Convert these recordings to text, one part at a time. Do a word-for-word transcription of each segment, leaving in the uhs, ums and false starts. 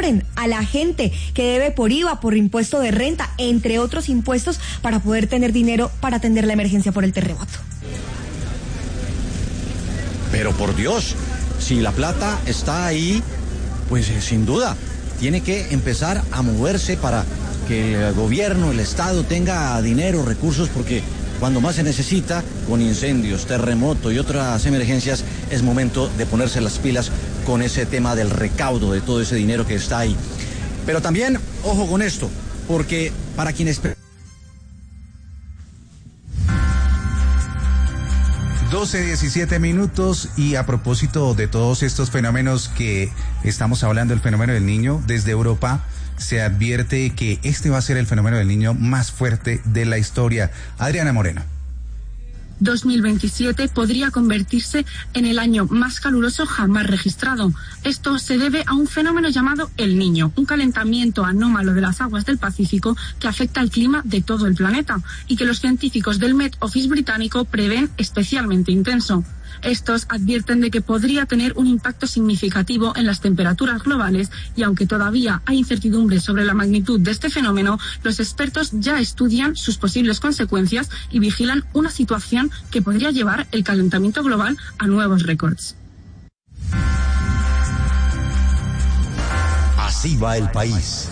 cobren a la gente que debe por I V A, por impuesto de renta, entre otros impuestos, para poder tener dinero para atender la emergencia por el terremoto. Pero por Dios, si la plata está ahí, pues eh, sin duda, tiene que empezar a moverse para que el gobierno, el Estado tenga dinero, recursos, porque cuando más se necesita, con incendios, terremoto y otras emergencias, es momento de ponerse las pilas con ese tema del recaudo de todo ese dinero que está ahí. Pero también, ojo con esto, porque para quienes... doce, diecisiete minutos, y a propósito de todos estos fenómenos que estamos hablando, el fenómeno del niño, desde Europa se advierte que este va a ser el fenómeno del niño más fuerte de la historia. Adriana Moreno. dos mil veintisiete podría convertirse en el año más caluroso jamás registrado. Esto se debe a un fenómeno llamado El Niño, un calentamiento anómalo de las aguas del Pacífico que afecta al clima de todo el planeta y que los científicos del Met Office británico prevén especialmente intenso. Estos advierten de que podría tener un impacto significativo en las temperaturas globales y aunque todavía hay incertidumbre sobre la magnitud de este fenómeno, los expertos ya estudian sus posibles consecuencias y vigilan una situación que podría llevar el calentamiento global a nuevos récords. Así va el país.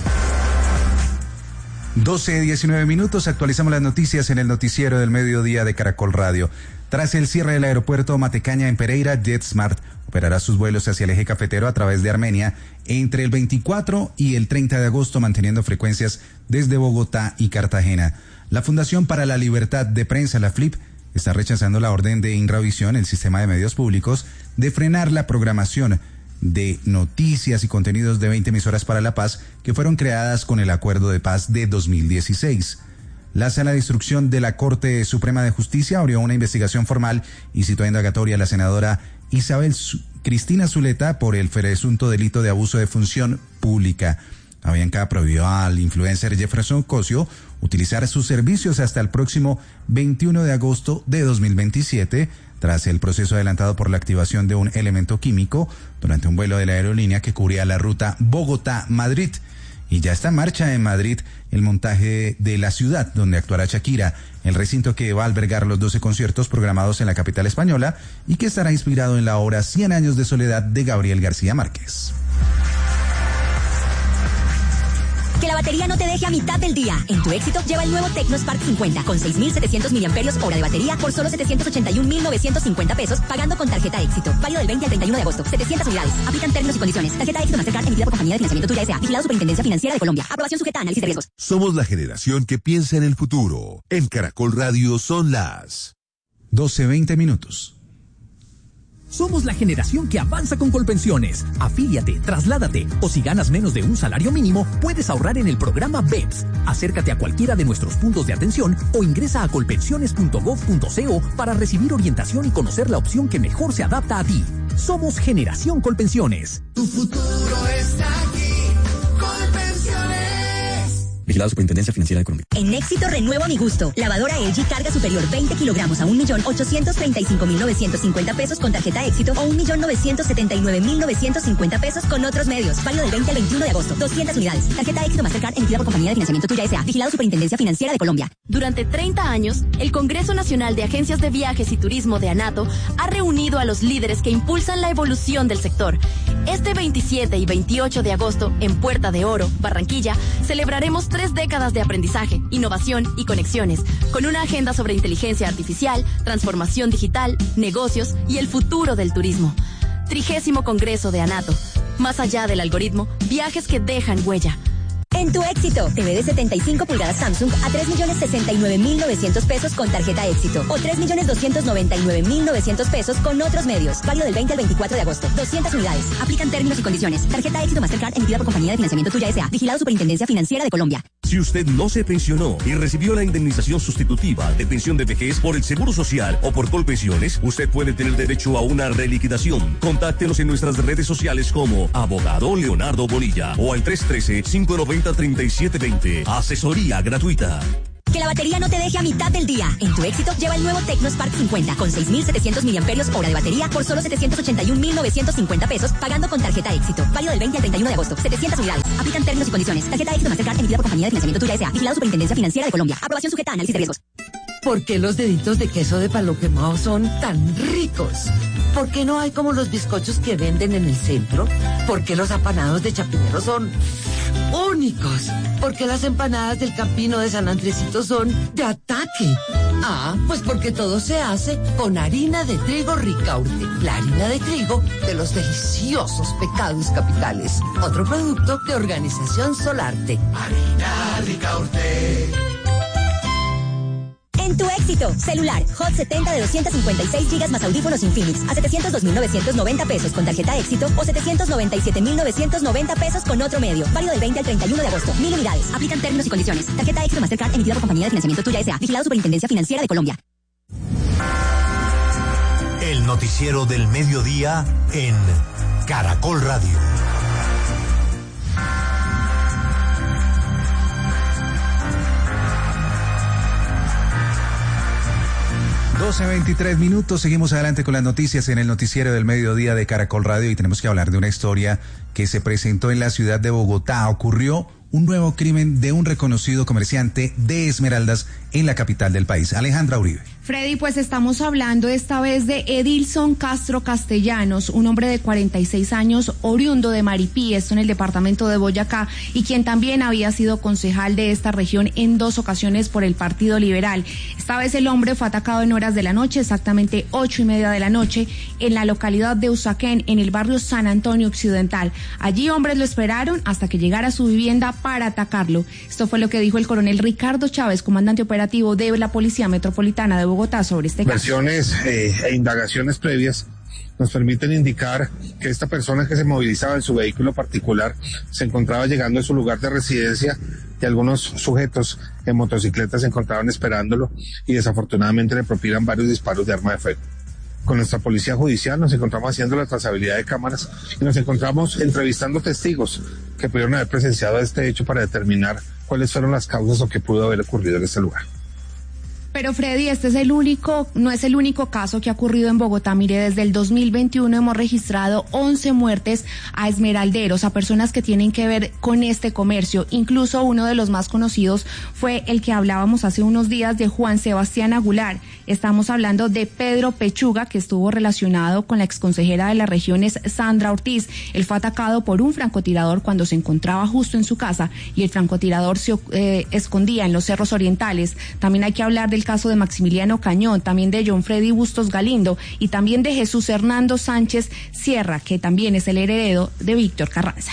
doce, diecinueve minutos, actualizamos las noticias en el noticiero del mediodía de Caracol Radio. Tras el cierre del aeropuerto Matecaña en Pereira, JetSmart operará sus vuelos hacia el eje cafetero a través de Armenia entre el veinticuatro y el treinta de agosto, manteniendo frecuencias desde Bogotá y Cartagena. La Fundación para la Libertad de Prensa, la F L I P, está rechazando la orden de Inravisión, el sistema de medios públicos, de frenar la programación de noticias y contenidos de veinte emisoras para la paz que fueron creadas con el Acuerdo de Paz de dos mil dieciséis. La Sala de Instrucción de la Corte Suprema de Justicia abrió una investigación formal y citó a indagatoria a la senadora Isabel Cristina Zuleta por el presunto delito de abuso de función pública. Avianca prohibió al influencer Jefferson Cosio utilizar sus servicios hasta el próximo veintiuno de agosto de dos mil veintisiete, tras el proceso adelantado por la activación de un elemento químico durante un vuelo de la aerolínea que cubría la ruta Bogotá-Madrid. Y ya está en marcha en Madrid el montaje de La Ciudad, donde actuará Shakira, el recinto que va a albergar los doce conciertos programados en la capital española y que estará inspirado en la obra Cien años de soledad de Gabriel García Márquez. Que la batería no te deje a mitad del día. En Tu Éxito lleva el nuevo Tecno Spark cincuenta con seis mil setecientos miliamperios hora de batería por solo setecientos ochenta y un mil novecientos cincuenta pesos, pagando con tarjeta Éxito. Válido del veinte al treinta y uno de agosto. setecientas unidades. Aplican términos y condiciones. Tarjeta Éxito Mastercard emitida por Compañía de Financiamiento Tuya S A. Vigilado Superintendencia Financiera de Colombia. Aprobación sujeta a análisis de riesgos. Somos la generación que piensa en el futuro. En Caracol Radio son las doce, veinte minutos. Somos la generación que avanza con Colpensiones. Afíliate, trasládate o si ganas menos de un salario mínimo, puedes ahorrar en el programa B E P S. Acércate a cualquiera de nuestros puntos de atención o ingresa a colpensiones punto gov punto co para recibir orientación y conocer la opción que mejor se adapta a ti. Somos Generación Colpensiones. Tu futuro está aquí. Colpensiones. Vigilado Superintendencia Financiera de Colombia. En Éxito renuevo mi gusto. Lavadora L G carga superior veinte kilogramos a un millón ochocientos treinta y cinco mil novecientos cincuenta pesos con tarjeta Éxito o un millón novecientos setenta y nueve mil novecientos cincuenta pesos con otros medios. Válido del veinte al veintiuno de agosto. doscientas unidades. Tarjeta Éxito Mastercard emitida por Compañía de Financiamiento Tuya S A. Vigilado Superintendencia Financiera de Colombia. Durante treinta años, el Congreso Nacional de Agencias de Viajes y Turismo de ANATO ha reunido a los líderes que impulsan la evolución del sector. Este veintisiete y veintiocho de agosto, en Puerta de Oro, Barranquilla, celebraremos tres décadas de aprendizaje, innovación y conexiones, con una agenda sobre inteligencia artificial, transformación digital, negocios y el futuro del turismo. Trigésimo Congreso de ANATO. Más allá del algoritmo, viajes que dejan huella. En Tu Éxito, T V de setenta y cinco pulgadas Samsung a tres millones sesenta y nueve mil novecientos pesos con tarjeta Éxito o tres millones doscientos noventa y nueve mil novecientos pesos con otros medios. Válido del veinte al veinticuatro de agosto. doscientas unidades. Aplican términos y condiciones. Tarjeta Éxito Mastercard emitida por Compañía de Financiamiento Tuya S A. Vigilado Superintendencia Financiera de Colombia. Si usted no se pensionó y recibió la indemnización sustitutiva de pensión de vejez por el Seguro Social o por Colpensiones, usted puede tener derecho a una reliquidación. Contáctenos en nuestras redes sociales como Abogado Leonardo Bonilla o al tres uno tres, cinco nueve cero, tres siete dos cero. Asesoría gratuita. Que la batería no te deje a mitad del día. En tu éxito, lleva el nuevo Tecnospark cincuenta con seis mil setecientos miliamperios hora de batería por solo setecientos ochenta y un mil novecientos cincuenta pesos, pagando con tarjeta éxito. Válido del veinte al treinta y uno de agosto. setecientas unidades. Aplican términos y condiciones. Tarjeta éxito Mastercard emitida por Compañía de Financiamiento Tuya S A. Vigilado Superintendencia Financiera de Colombia. Aprobación sujeta a análisis de riesgos. ¿Por qué los deditos de queso de palo quemado son tan ricos? ¿Por qué no hay como los bizcochos que venden en el centro? ¿Por qué los apanados de Chapinero son únicos? ¿Por qué las empanadas del Campino de San Andresito son de ataque? Ah, pues porque todo se hace con harina de trigo Ricaurte, la harina de trigo de los deliciosos pecados capitales. Otro producto de Organización Solarte. Harina Ricaurte. En tu éxito, celular Hot setenta de doscientos cincuenta y seis gigas más audífonos Infinix a setecientos dos mil novecientos noventa pesos con tarjeta éxito o setecientos noventa y siete mil novecientos noventa pesos con otro medio. Válido del veinte al treinta y uno de agosto. Mil unidades. Aplican términos y condiciones. Tarjeta éxito Mastercard emitida por Compañía de Financiamiento Tuya S A. Vigilado Superintendencia Financiera de Colombia. El noticiero del mediodía en Caracol Radio. doce veintitrés minutos, seguimos adelante con las noticias en el noticiero del mediodía de Caracol Radio y tenemos que hablar de una historia que se presentó en la ciudad de Bogotá. Ocurrió un nuevo crimen de un reconocido comerciante de esmeraldas en la capital del país. Alejandra Uribe. Freddy, pues estamos hablando esta vez de Edilson Castro Castellanos, un hombre de cuarenta y seis años, oriundo de Maripí, esto en el departamento de Boyacá, y quien también había sido concejal de esta región en dos ocasiones por el Partido Liberal. Esta vez el hombre fue atacado en horas de la noche, exactamente ocho y media de la noche, en la localidad de Usaquén, en el barrio San Antonio Occidental. Allí hombres lo esperaron hasta que llegara a su vivienda para atacarlo. Esto fue lo que dijo el coronel Ricardo Chávez, comandante operativo de la Policía Metropolitana de Bogotá, sobre este caso. Versiones eh, e indagaciones previas nos permiten indicar que esta persona que se movilizaba en su vehículo particular se encontraba llegando a su lugar de residencia y algunos sujetos en motocicletas se encontraban esperándolo y desafortunadamente le propinan varios disparos de arma de fuego. Con nuestra policía judicial nos encontramos haciendo la trazabilidad de cámaras y nos encontramos entrevistando testigos que pudieron haber presenciado este hecho para determinar cuáles fueron las causas o qué pudo haber ocurrido en este lugar. Pero Freddy, este es el único, no es el único caso que ha ocurrido en Bogotá. Mire, desde el dos mil veintiuno hemos registrado once muertes a esmeralderos, a personas que tienen que ver con este comercio. Incluso uno de los más conocidos fue el que hablábamos hace unos días de Juan Sebastián Aguilar. Estamos hablando de Pedro Pechuga, que estuvo relacionado con la exconsejera de las regiones Sandra Ortiz. Él fue atacado por un francotirador cuando se encontraba justo en su casa y el francotirador se eh, escondía en los cerros orientales. También hay que hablar del caso de Maximiliano Cañón, también de John Freddy Bustos Galindo y también de Jesús Hernando Sánchez Sierra, que también es el heredero de Víctor Carranza.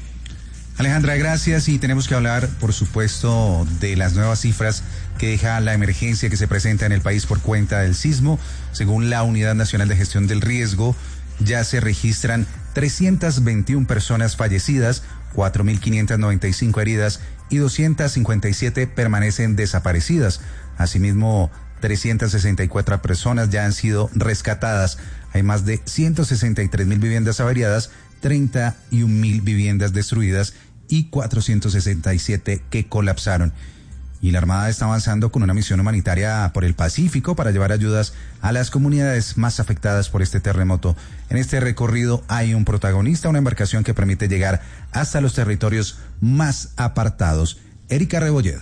Alejandra, gracias, y tenemos que hablar, por supuesto, de las nuevas cifras que deja la emergencia que se presenta en el país por cuenta del sismo. Según la Unidad Nacional de Gestión del Riesgo, ya se registran trescientas veintiuna personas fallecidas, cuatro mil quinientas noventa y cinco heridas y doscientas cincuenta y siete permanecen desaparecidas. Asimismo, trescientas sesenta y cuatro personas ya han sido rescatadas. Hay más de ciento sesenta y tres mil viviendas averiadas, treinta y un mil viviendas destruidas y cuatrocientos sesenta y siete que colapsaron. Y la Armada está avanzando con una misión humanitaria por el Pacífico para llevar ayudas a las comunidades más afectadas por este terremoto. En este recorrido hay un protagonista, una embarcación que permite llegar hasta los territorios más apartados. Erika Rebolledo.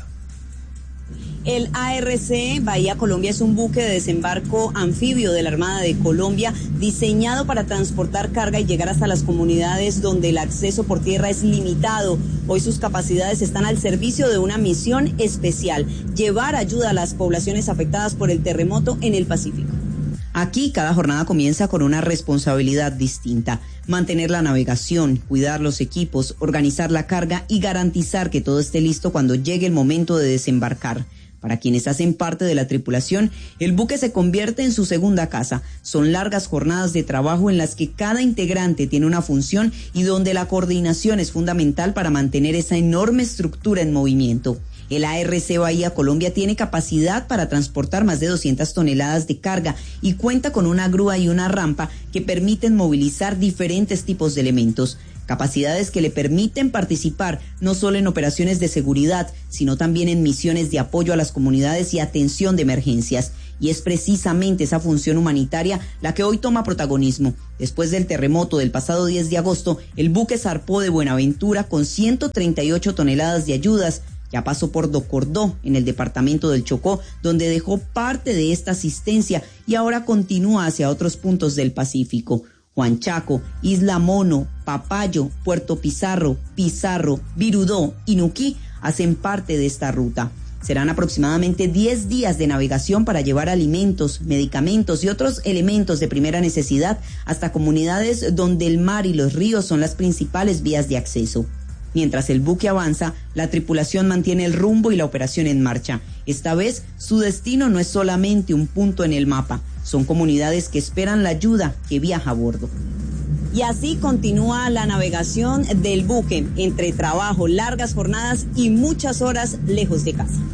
El A R C Bahía Colombia es un buque de desembarco anfibio de la Armada de Colombia diseñado para transportar carga y llegar hasta las comunidades donde el acceso por tierra es limitado. Hoy sus capacidades están al servicio de una misión especial: llevar ayuda a las poblaciones afectadas por el terremoto en el Pacífico. Aquí cada jornada comienza con una responsabilidad distinta: mantener la navegación, cuidar los equipos, organizar la carga y garantizar que todo esté listo cuando llegue el momento de desembarcar. Para quienes hacen parte de la tripulación, el buque se convierte en su segunda casa. Son largas jornadas de trabajo en las que cada integrante tiene una función y donde la coordinación es fundamental para mantener esa enorme estructura en movimiento. El A R C Bahía Colombia tiene capacidad para transportar más de doscientas toneladas de carga y cuenta con una grúa y una rampa que permiten movilizar diferentes tipos de elementos. capacidades que le permiten participar no solo en operaciones de seguridad, sino también en misiones de apoyo a las comunidades y atención de emergencias. Y es precisamente esa función humanitaria la que hoy toma protagonismo. Después del terremoto del pasado diez de agosto, el buque zarpó de Buenaventura con ciento treinta y ocho toneladas de ayudas. Ya pasó por Docordó, en el departamento del Chocó, donde dejó parte de esta asistencia y ahora continúa hacia otros puntos del Pacífico. Juan Chaco, Isla Mono, Papayo, Puerto Pizarro, Pizarro, Virudó y Nuquí hacen parte de esta ruta. Serán aproximadamente diez días de navegación para llevar alimentos, medicamentos y otros elementos de primera necesidad hasta comunidades donde el mar y los ríos son las principales vías de acceso. Mientras el buque avanza, la tripulación mantiene el rumbo y la operación en marcha. Esta vez, su destino no es solamente un punto en el mapa, son comunidades que esperan la ayuda que viaja a bordo. Y así continúa la navegación del buque, entre trabajo, largas jornadas y muchas horas lejos de casa.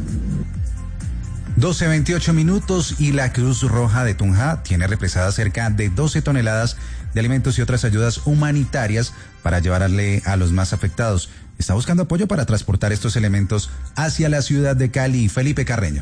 doce veintiocho minutos y la Cruz Roja de Tunja tiene represadas cerca de doce toneladas de alimentos y otras ayudas humanitarias para llevarle a los más afectados. Está buscando apoyo para transportar estos elementos hacia la ciudad de Cali. Felipe Carreño.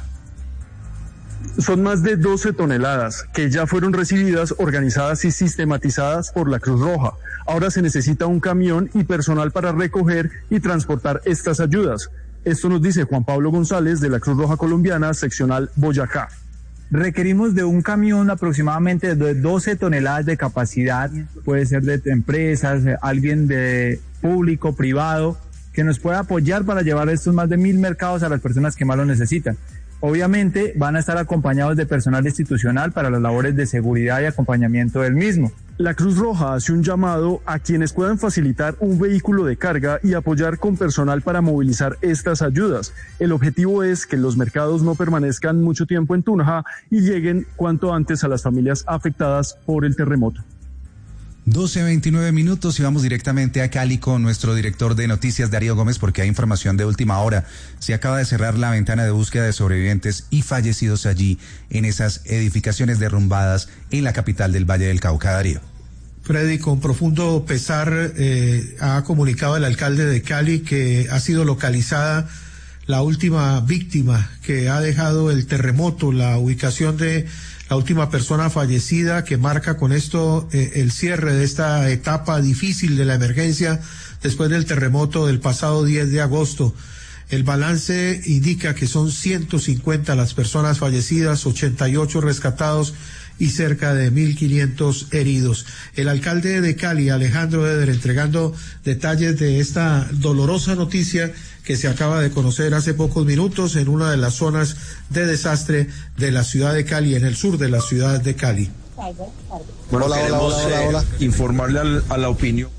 Son más de doce toneladas que ya fueron recibidas, organizadas y sistematizadas por la Cruz Roja. Ahora se necesita un camión y personal para recoger y transportar estas ayudas. Esto nos dice Juan Pablo González de la Cruz Roja Colombiana, seccional Boyacá. Requerimos de un camión aproximadamente de doce toneladas de capacidad, puede ser de empresas, alguien de público, privado, que nos pueda apoyar para llevar estos más de mil mercados a las personas que más lo necesitan. Obviamente van a estar acompañados de personal institucional para las labores de seguridad y acompañamiento del mismo. La Cruz Roja hace un llamado a quienes puedan facilitar un vehículo de carga y apoyar con personal para movilizar estas ayudas. El objetivo es que los mercados no permanezcan mucho tiempo en Tunja y lleguen cuanto antes a las familias afectadas por el terremoto. doce veintinueve minutos y vamos directamente a Cali con nuestro director de noticias, Darío Gómez, porque hay información de última hora. Se acaba de cerrar la ventana de búsqueda de sobrevivientes y fallecidos allí en esas edificaciones derrumbadas en la capital del Valle del Cauca. Darío. Freddy, con profundo pesar eh, ha comunicado el alcalde de Cali que ha sido localizada la última víctima que ha dejado el terremoto, la ubicación de la última persona fallecida, que marca con esto eh, el cierre de esta etapa difícil de la emergencia después del terremoto del pasado diez de agosto. El balance indica que son ciento cincuenta las personas fallecidas, ochenta y ocho rescatados y cerca de mil quinientos heridos. El alcalde de Cali, Alejandro Eder, entregando detalles de esta dolorosa noticia que se acaba de conocer hace pocos minutos en una de las zonas de desastre de la ciudad de Cali, en el sur de la ciudad de Cali. Bueno, hola, queremos hola, hola, hola, hola. Eh, informarle al, a la opinión.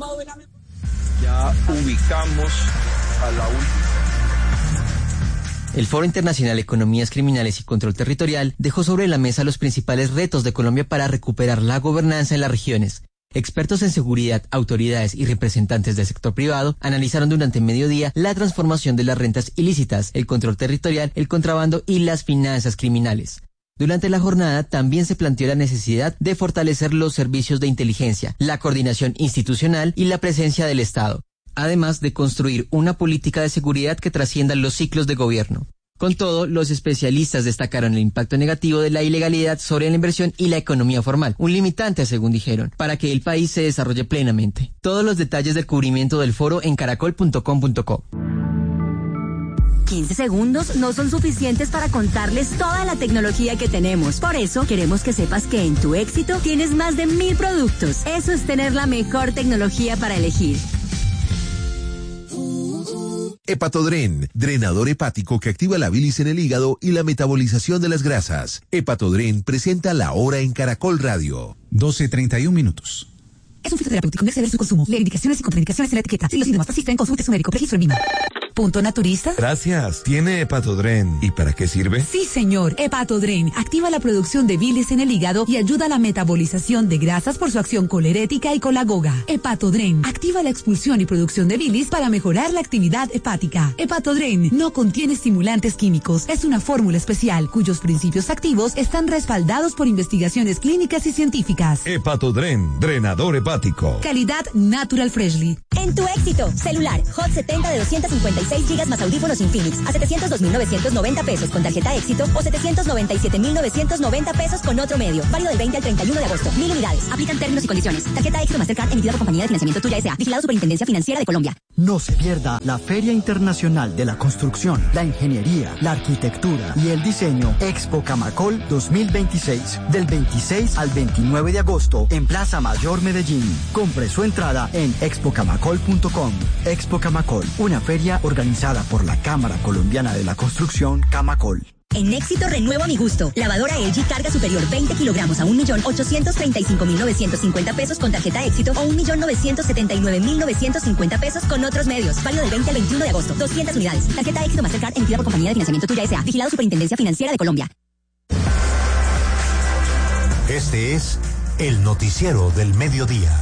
Ya ubicamos a la última. El Foro Internacional Economías Criminales y Control Territorial dejó sobre la mesa los principales retos de Colombia para recuperar la gobernanza en las regiones. Expertos en seguridad, autoridades y representantes del sector privado analizaron durante mediodía la transformación de las rentas ilícitas, el control territorial, el contrabando y las finanzas criminales. Durante la jornada también se planteó la necesidad de fortalecer los servicios de inteligencia, la coordinación institucional y la presencia del Estado, además de construir una política de seguridad que trascienda los ciclos de gobierno. Con todo, los especialistas destacaron el impacto negativo de la ilegalidad sobre la inversión y la economía formal, un limitante, según dijeron, para que el país se desarrolle plenamente. Todos los detalles del cubrimiento del foro en caracol punto com punto co. quince segundos no son suficientes para contarles toda la tecnología que tenemos. Por eso, queremos que sepas que en Tu Éxito tienes más de mil productos. Eso es tener la mejor tecnología para elegir. Hepatodren, drenador hepático que activa la bilis en el hígado y la metabolización de las grasas. Hepatodren presenta La Hora en Caracol Radio. doce treinta y un minutos. Es un fitoterapéutico, no exceder su consumo. Lee indicaciones y contraindicaciones en la etiqueta. Si los síntomas persisten, consulte a su médico. Registro en Vima. Punto Naturista. Gracias. ¿Tiene Hepatodren? ¿Y para qué sirve? Sí, señor. Hepatodren activa la producción de bilis en el hígado y ayuda a la metabolización de grasas por su acción colerética y colagoga. Hepatodren activa la expulsión y producción de bilis para mejorar la actividad hepática. Hepatodren no contiene estimulantes químicos. Es una fórmula especial cuyos principios activos están respaldados por investigaciones clínicas y científicas. Hepatodren, drenador hepático. Calidad Natural Freshly. En tu éxito, celular Hot setenta de doscientos cincuenta y seis gigas más audífonos Infinix a setecientos dos mil novecientos noventa pesos con tarjeta éxito o setecientos noventa y siete mil novecientos noventa pesos con otro medio. Válido del veinte al treinta y uno de agosto. Mil unidades. Aplican términos y condiciones. Tarjeta éxito Mastercard emitida por Compañía de Financiamiento Tuya S A. Vigilado Superintendencia Financiera de Colombia. No se pierda la Feria Internacional de la Construcción, la Ingeniería, la Arquitectura y el Diseño Expo Camacol dos mil veintiséis. Del veintiséis al veintinueve de agosto en Plaza Mayor Medellín. Compre su entrada en expo camacol punto com. Expo Camacol, una feria organizada por la Cámara Colombiana de la Construcción Camacol. En éxito renuevo a mi gusto. Lavadora L G carga superior veinte kilogramos a un millón ochocientos treinta y cinco mil novecientos cincuenta pesos con tarjeta éxito o un millón novecientos setenta y nueve mil novecientos cincuenta pesos con otros medios. Válido del veinte al veintiuno de agosto. doscientas unidades. Tarjeta éxito Mastercard emitida por Compañía de Financiamiento Tuya S A. Vigilado Superintendencia Financiera de Colombia. Este es el noticiero del mediodía.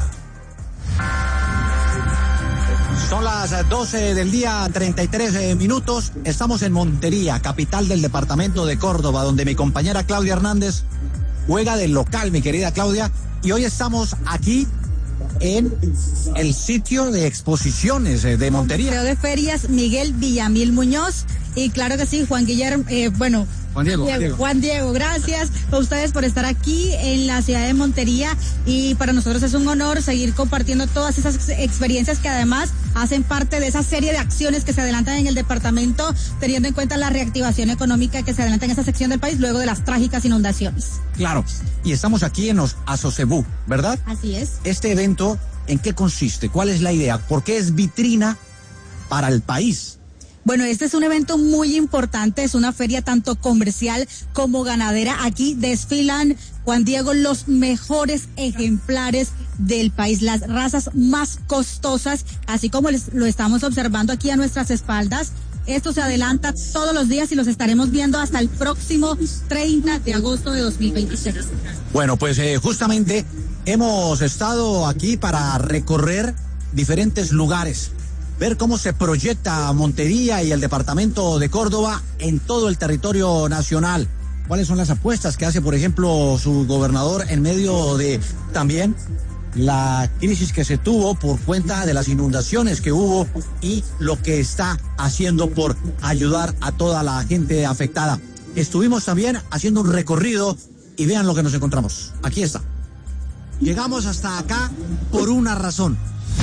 Son las doce del día, treinta y tres minutos. Estamos en Montería, capital del departamento de Córdoba, donde mi compañera Claudia Hernández juega del local, mi querida Claudia. Y hoy estamos aquí en el sitio de exposiciones de Montería. Museo de Ferias Miguel Villamil Muñoz. Y claro que sí, Juan Guillermo, eh, bueno... Juan Diego, Diego, Diego. Juan Diego, gracias a ustedes por estar aquí en la ciudad de Montería y para nosotros es un honor seguir compartiendo todas esas experiencias que además hacen parte de esa serie de acciones que se adelantan en el departamento, teniendo en cuenta la reactivación económica que se adelanta en esa sección del país luego de las trágicas inundaciones. Claro, y estamos aquí en los Asocebú, ¿verdad? Así es. Este evento, ¿en qué consiste? ¿Cuál es la idea? ¿Por qué es vitrina para el país? Bueno, este es un evento muy importante, es una feria tanto comercial como ganadera. Aquí desfilan, Juan Diego, los mejores ejemplares del país, las razas más costosas, así como les, lo estamos observando aquí a nuestras espaldas. Esto se adelanta todos los días y los estaremos viendo hasta el próximo treinta de agosto de dos mil veintiséis. Bueno, pues eh, justamente hemos estado aquí para recorrer diferentes lugares, ver cómo se proyecta Montería y el departamento de Córdoba en todo el territorio nacional. ¿Cuáles son las apuestas que hace, por ejemplo, su gobernador en medio de también la crisis que se tuvo por cuenta de las inundaciones que hubo y lo que está haciendo por ayudar a toda la gente afectada? Estuvimos también haciendo un recorrido y vean lo que nos encontramos. Aquí está. Llegamos hasta acá por una razón.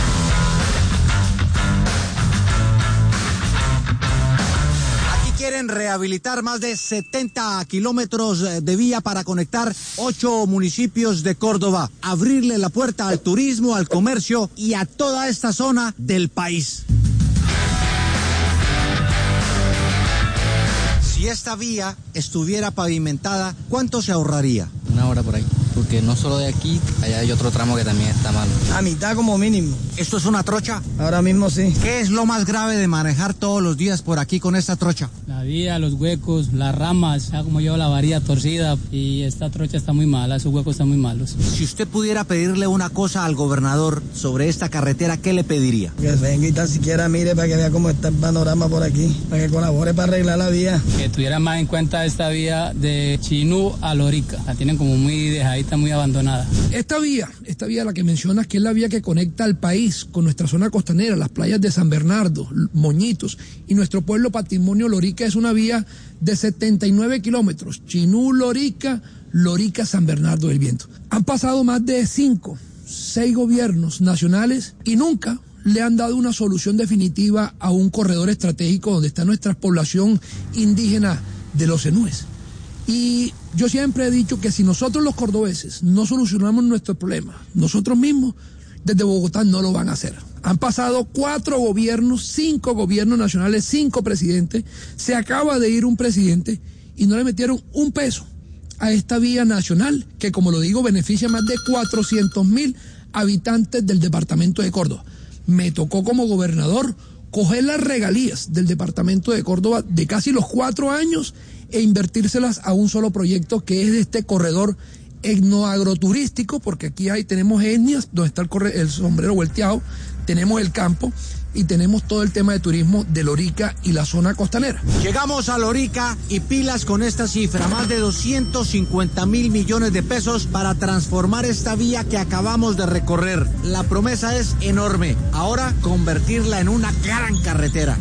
Quieren rehabilitar más de setenta kilómetros de vía para conectar ocho municipios de Córdoba, abrirle la puerta al turismo, al comercio y a toda esta zona del país. Si esta vía estuviera pavimentada, ¿cuánto se ahorraría? Una hora por ahí, porque no solo de aquí, allá hay otro tramo que también está malo. A mitad como mínimo. ¿Esto es una trocha? Ahora mismo sí. ¿Qué es lo más grave de manejar todos los días por aquí con esta trocha? La vía, los huecos, las ramas, ya como llevo la varilla torcida y esta trocha está muy mala, esos huecos están muy malos. Si usted pudiera pedirle una cosa al gobernador sobre esta carretera, ¿qué le pediría? Que venga y tan siquiera mire para que vea cómo está el panorama por aquí, para que colabore para arreglar la vía. Que tuviera más en cuenta esta vía de Chinú a Lorica, la tienen como muy dejadita, muy abandonada. Esta vía, esta vía la que mencionas, que es la vía que conecta al país con nuestra zona costanera, las playas de San Bernardo, Moñitos y nuestro pueblo patrimonio Lorica, es una vía de setenta y nueve kilómetros, Chinú, Lorica, Lorica, San Bernardo del Viento. Han pasado más de cinco, seis gobiernos nacionales y nunca le han dado una solución definitiva a un corredor estratégico donde está nuestra población indígena de los Zenúes. Y yo siempre he dicho que si nosotros los cordobeses no solucionamos nuestros problemas, nosotros mismos, desde Bogotá no lo van a hacer. Han pasado cuatro gobiernos, cinco gobiernos nacionales, cinco presidentes, se acaba de ir un presidente y no le metieron un peso a esta vía nacional que, como lo digo, beneficia a más de cuatrocientos mil habitantes del departamento de Córdoba. Me tocó como gobernador coger las regalías del departamento de Córdoba de casi los cuatro años e invertírselas a un solo proyecto que es de este corredor etnoagroturístico, porque aquí hay, tenemos etnias donde está el, corre, el sombrero volteado, tenemos el campo y tenemos todo el tema de turismo de Lorica y la zona costanera. Llegamos a Lorica y pilas con esta cifra, más de doscientos cincuenta mil millones de pesos para transformar esta vía que acabamos de recorrer. La promesa es enorme, ahora convertirla en una gran carretera.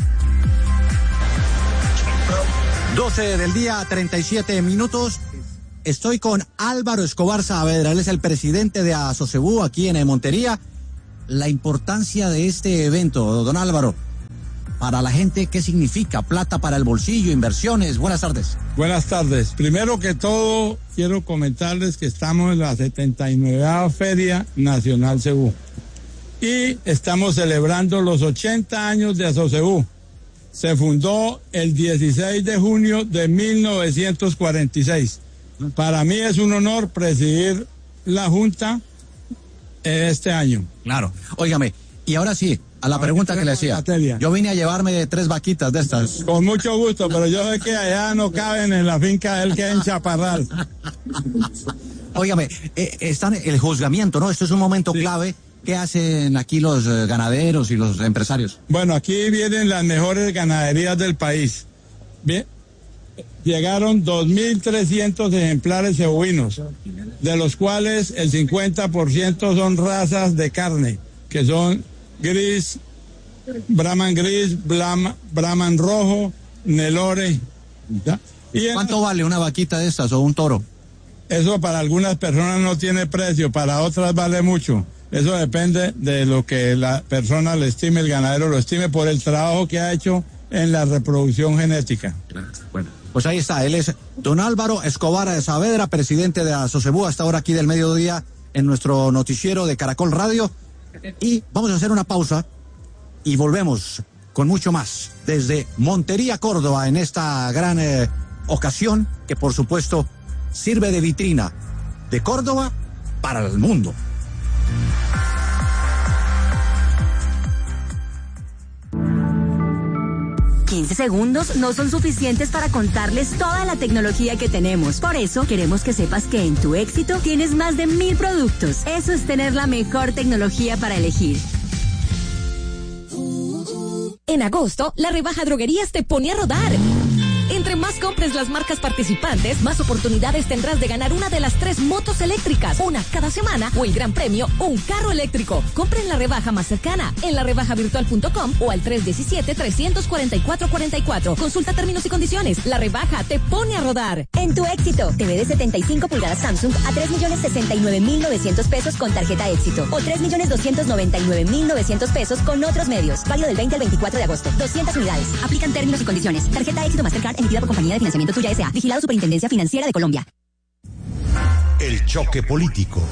doce del día, treinta y siete minutos. Estoy con Álvaro Escobar Saavedra, él es el presidente de Asocebú aquí en Montería. La importancia de este evento, don Álvaro, para la gente, ¿qué significa? Plata para el bolsillo, inversiones. Buenas tardes. Buenas tardes. Primero que todo, quiero comentarles que estamos en la setenta y nueva Feria Nacional Cebú y estamos celebrando los ochenta años de Asocebú. Se fundó el dieciséis de junio de mil novecientos cuarenta y seis. Para mí es un honor presidir la Junta este año. Claro. Óigame, y ahora sí, a la pregunta que le decía. Yo vine a llevarme tres vaquitas de estas. Con mucho gusto, pero yo sé que allá no caben en la finca del que en Chaparral. Óigame, eh, están el juzgamiento, ¿no? Esto es un momento sí. clave. ¿Qué hacen aquí los eh, ganaderos y los empresarios? Bueno, aquí vienen las mejores ganaderías del país. Bien. Llegaron dos mil trescientos ejemplares cebuinos, de los cuales el cincuenta por ciento son razas de carne, que son gris, Brahman gris, Brahman, Brahman rojo, Nelore. ¿Y cuánto en... vale una vaquita de estas o un toro? Eso para algunas personas no tiene precio, para otras vale mucho. Eso depende de lo que la persona le estime, el ganadero lo estime, por el trabajo que ha hecho en la reproducción genética. Bueno, pues ahí está, él es don Álvaro Escobar Saavedra, presidente de Asocebú, hasta ahora aquí del mediodía en nuestro noticiero de Caracol Radio. Y vamos a hacer una pausa y volvemos con mucho más desde Montería, Córdoba, en esta gran eh, ocasión que por supuesto sirve de vitrina de Córdoba para el mundo. quince segundos no son suficientes para contarles toda la tecnología que tenemos. Por eso queremos que sepas que en Tu Éxito tienes más de mil productos. Eso es tener la mejor tecnología para elegir. En agosto, la rebaja Droguerías te pone a rodar. Entre más compres las marcas participantes, más oportunidades tendrás de ganar una de las tres motos eléctricas, una cada semana, o el gran premio, un carro eléctrico. Compra en la rebaja más cercana, en la rebaja virtual punto com o al tres uno siete, tres cuatro cuatro, cuatro cuatro. Consulta términos y condiciones. La rebaja te pone a rodar. En Tu Éxito, T V de setenta y cinco pulgadas Samsung a tres millones sesenta y nueve mil novecientos pesos con tarjeta Éxito o tres millones doscientos noventa y nueve mil novecientos pesos con otros medios. Válido del veinte al veinticuatro de agosto. doscientas unidades. Aplican términos y condiciones. Tarjeta Éxito Mastercard emitida por Compañía de Financiamiento Tuya S A. Vigilado Superintendencia Financiera de Colombia. El choque político.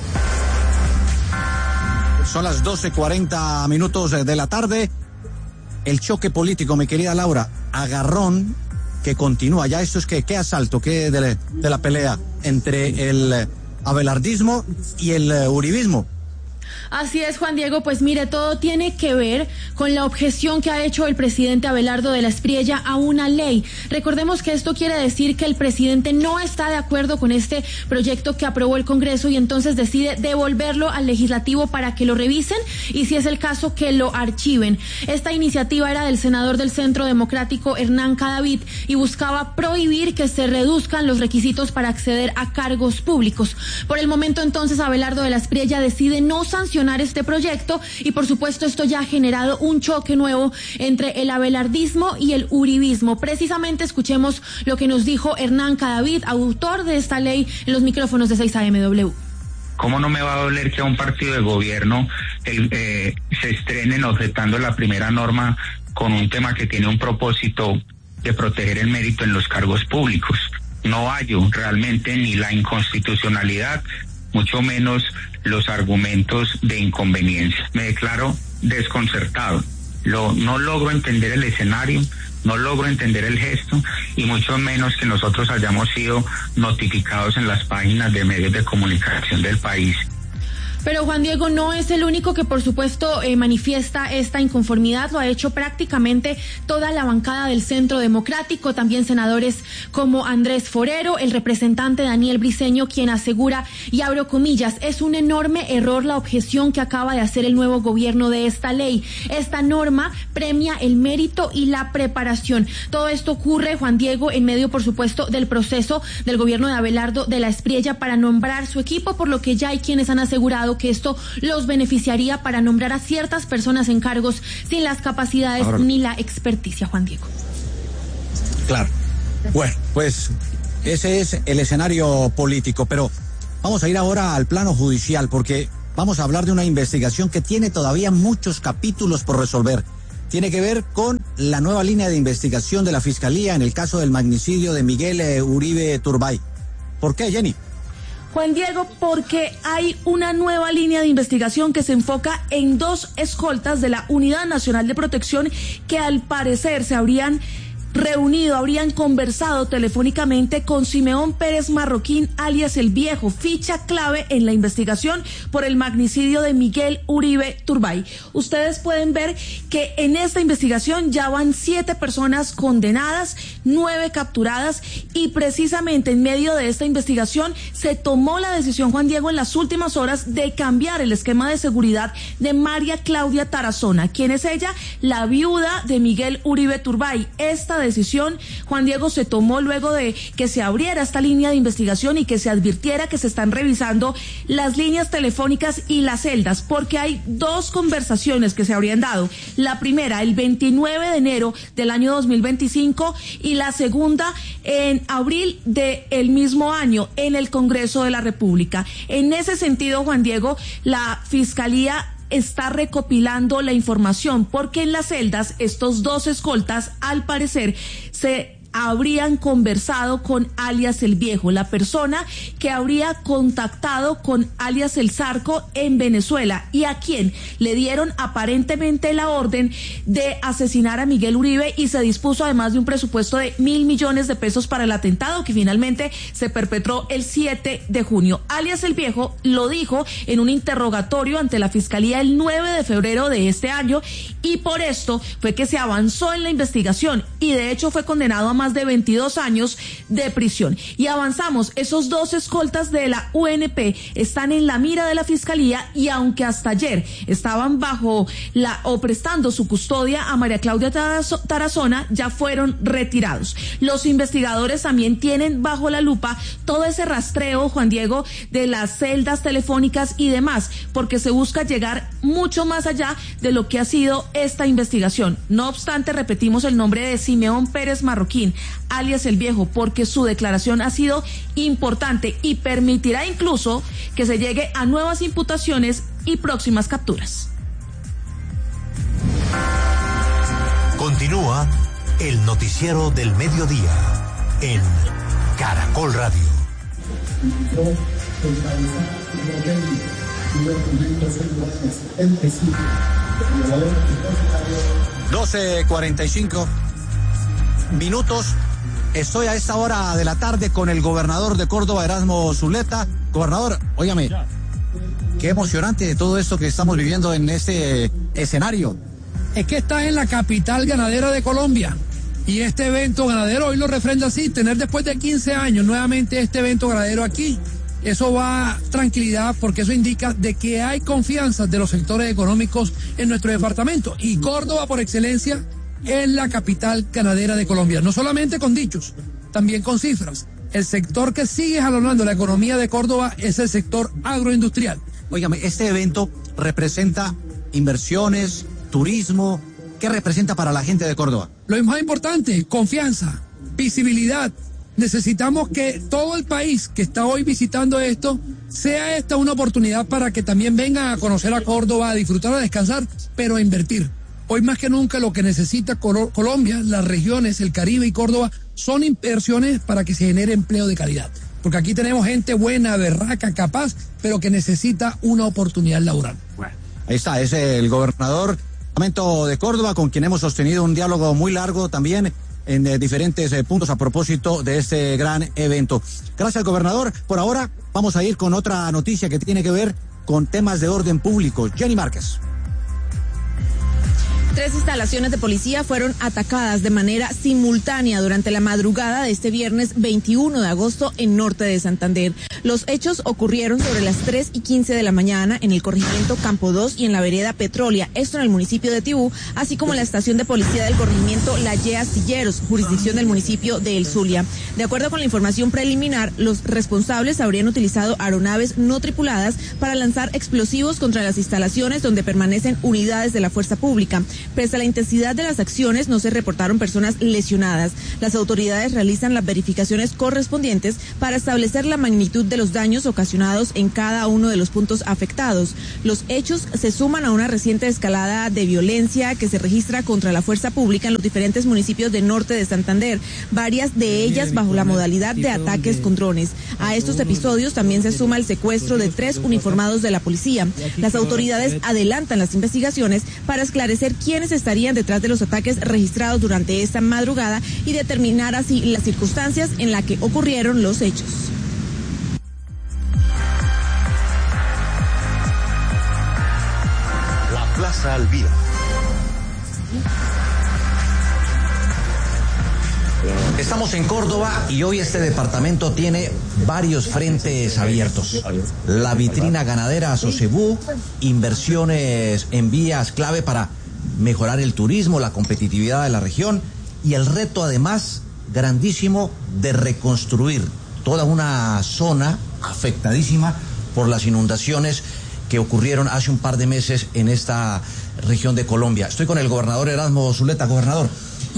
Son las doce cuarenta minutos de la tarde. El choque político, mi querida Laura. Agarrón que continúa. Ya esto es que, ¿qué asalto? ¿Qué de, de la pelea entre el abelardismo y el uribismo? Así es, Juan Diego, pues mire, todo tiene que ver con la objeción que ha hecho el presidente Abelardo de la Espriella a una ley. Recordemos que esto quiere decir que el presidente no está de acuerdo con este proyecto que aprobó el Congreso y entonces decide devolverlo al legislativo para que lo revisen y, si es el caso, que lo archiven. Esta iniciativa era del senador del Centro Democrático Hernán Cadavid y buscaba prohibir que se reduzcan los requisitos para acceder a cargos públicos. Por el momento, entonces, Abelardo de la Espriella decide no sancionar este proyecto y, por supuesto, esto ya ha generado un choque nuevo entre el abelardismo y el uribismo. Precisamente escuchemos lo que nos dijo Hernán Cadavid, autor de esta ley, en los micrófonos de seis A M W. ¿Cómo no me va a doler que a un partido de gobierno el, eh, se estrenen objetando la primera norma con un tema que tiene un propósito de proteger el mérito en los cargos públicos? No hallo realmente ni la inconstitucionalidad, mucho menos los argumentos de inconveniencia. Me declaro desconcertado. Lo, no logro entender el escenario, no logro entender el gesto y mucho menos que nosotros hayamos sido notificados en las páginas de medios de comunicación del país. Pero Juan Diego no es el único que por supuesto eh, manifiesta esta inconformidad, lo ha hecho prácticamente toda la bancada del Centro Democrático, también senadores como Andrés Forero, el representante Daniel Briceño, quien asegura, y abro comillas, es un enorme error la objeción que acaba de hacer el nuevo gobierno de esta ley. Esta norma premia el mérito y la preparación. Todo esto ocurre, Juan Diego, en medio por supuesto del proceso del gobierno de Abelardo de la Espriella para nombrar su equipo, por lo que ya hay quienes han asegurado que esto los beneficiaría para nombrar a ciertas personas en cargos sin las capacidades Ahora, ni la experticia, Juan Diego. Claro. Bueno, pues ese es el escenario político, pero vamos a ir ahora al plano judicial porque vamos a hablar de una investigación que tiene todavía muchos capítulos por resolver. Tiene que ver con la nueva línea de investigación de la Fiscalía en el caso del magnicidio de Miguel eh, Uribe Turbay. ¿Por qué, Jenny? Juan Diego, porque hay una nueva línea de investigación que se enfoca en dos escoltas de la Unidad Nacional de Protección que al parecer se habrían reunido, habrían conversado telefónicamente con Simeón Pérez Marroquín, alias El Viejo, ficha clave en la investigación por el magnicidio de Miguel Uribe Turbay. Ustedes pueden ver que en esta investigación ya van siete personas condenadas, nueve capturadas, y precisamente en medio de esta investigación se tomó la decisión, Juan Diego, en las últimas horas de cambiar el esquema de seguridad de María Claudia Tarazona. ¿Quién es ella? La viuda de Miguel Uribe Turbay. Esta decisión, Juan Diego, se tomó luego de que se abriera esta línea de investigación y que se advirtiera que se están revisando las líneas telefónicas y las celdas, porque hay dos conversaciones que se habrían dado. La primera, el veintinueve de enero del año dos mil veinticinco, y la segunda en abril del mismo año en el Congreso de la República. En ese sentido, Juan Diego, la Fiscalía está recopilando la información porque en las celdas estos dos escoltas al parecer se habrían conversado con alias El Viejo, la persona que habría contactado con alias El Zarco en Venezuela y a quien le dieron aparentemente la orden de asesinar a Miguel Uribe, y se dispuso además de un presupuesto de mil millones de pesos para el atentado que finalmente se perpetró el siete de junio. Alias El Viejo lo dijo en un interrogatorio ante la Fiscalía el nueve de febrero de este año, y por esto fue que se avanzó en la investigación y de hecho fue condenado a más de veintidós años de prisión. Y avanzamos, esos dos escoltas de la U N P están en la mira de la Fiscalía, y aunque hasta ayer estaban bajo la o prestando su custodia a María Claudia Tarazona, ya fueron retirados. Los investigadores también tienen bajo la lupa todo ese rastreo, Juan Diego, de las celdas telefónicas y demás, porque se busca llegar mucho más allá de lo que ha sido esta investigación. No obstante, repetimos el nombre de Simeón Pérez Marroquín, alias El Viejo, porque su declaración ha sido importante y permitirá incluso que se llegue a nuevas imputaciones y próximas capturas. Continúa el noticiero del mediodía en Caracol Radio. doce cuarenta y cinco minutos. Estoy a esta hora de la tarde con el gobernador de Córdoba, Erasmo Zuleta. Gobernador, óigame, qué emocionante todo esto que estamos viviendo en este escenario. Es que estás en la capital ganadera de Colombia, y este evento ganadero hoy lo refrenda así, tener después de quince años nuevamente este evento ganadero aquí. Eso va tranquilidad, porque eso indica de que hay confianza de los sectores económicos en nuestro departamento, y Córdoba por excelencia es la capital ganadera de Colombia, no solamente con dichos, también con cifras. El sector que sigue jalonando la economía de Córdoba es el sector agroindustrial. Óigame, este evento representa inversiones, turismo. ¿Qué representa para la gente de Córdoba? Lo más importante, confianza, visibilidad. Necesitamos que todo el país que está hoy visitando esto, sea esta una oportunidad para que también vengan a conocer a Córdoba, a disfrutar, a descansar, pero a invertir. Hoy más que nunca lo que necesita Col- Colombia, las regiones, el Caribe y Córdoba, son inversiones para que se genere empleo de calidad. Porque aquí tenemos gente buena, berraca, capaz, pero que necesita una oportunidad laboral. Bueno, ahí está, es el gobernador de Córdoba, con quien hemos sostenido un diálogo muy largo también en eh, diferentes eh, puntos a propósito de este gran evento. Gracias, gobernador. Por ahora vamos a ir con otra noticia que tiene que ver con temas de orden público. Jenny Márquez. Tres instalaciones de policía fueron atacadas de manera simultánea durante la madrugada de este viernes veintiuno de agosto en norte de Santander. Los hechos ocurrieron sobre las tres y quince de la mañana en el corregimiento Campo dos y en la vereda Petrolia, esto en el municipio de Tibú, así como en la estación de policía del corregimiento La Yea Silleros, jurisdicción del municipio de El Zulia. De acuerdo con la información preliminar, los responsables habrían utilizado aeronaves no tripuladas para lanzar explosivos contra las instalaciones donde permanecen unidades de la fuerza pública. Pese a la intensidad de las acciones, no se reportaron personas lesionadas. Las autoridades realizan las verificaciones correspondientes para establecer la magnitud de los daños ocasionados en cada uno de los puntos afectados. Los hechos se suman a una reciente escalada de violencia que se registra contra la fuerza pública en los diferentes municipios de norte de Santander, varias de ellas bajo la modalidad de ataques con drones. A estos episodios también se suma el secuestro de tres uniformados de la policía. Las autoridades adelantan las investigaciones para esclarecer quiénes estarían detrás de los ataques registrados durante esta madrugada y determinar así las circunstancias en las que ocurrieron los hechos. La Plaza Alvira. Estamos en Córdoba y hoy este departamento tiene varios frentes abiertos. La vitrina ganadera Asocebú, inversiones en vías clave para mejorar el turismo, la competitividad de la región y el reto además grandísimo de reconstruir toda una zona afectadísima por las inundaciones que ocurrieron hace un par de meses en esta región de Colombia. Estoy con el gobernador Erasmo Zuleta. Gobernador,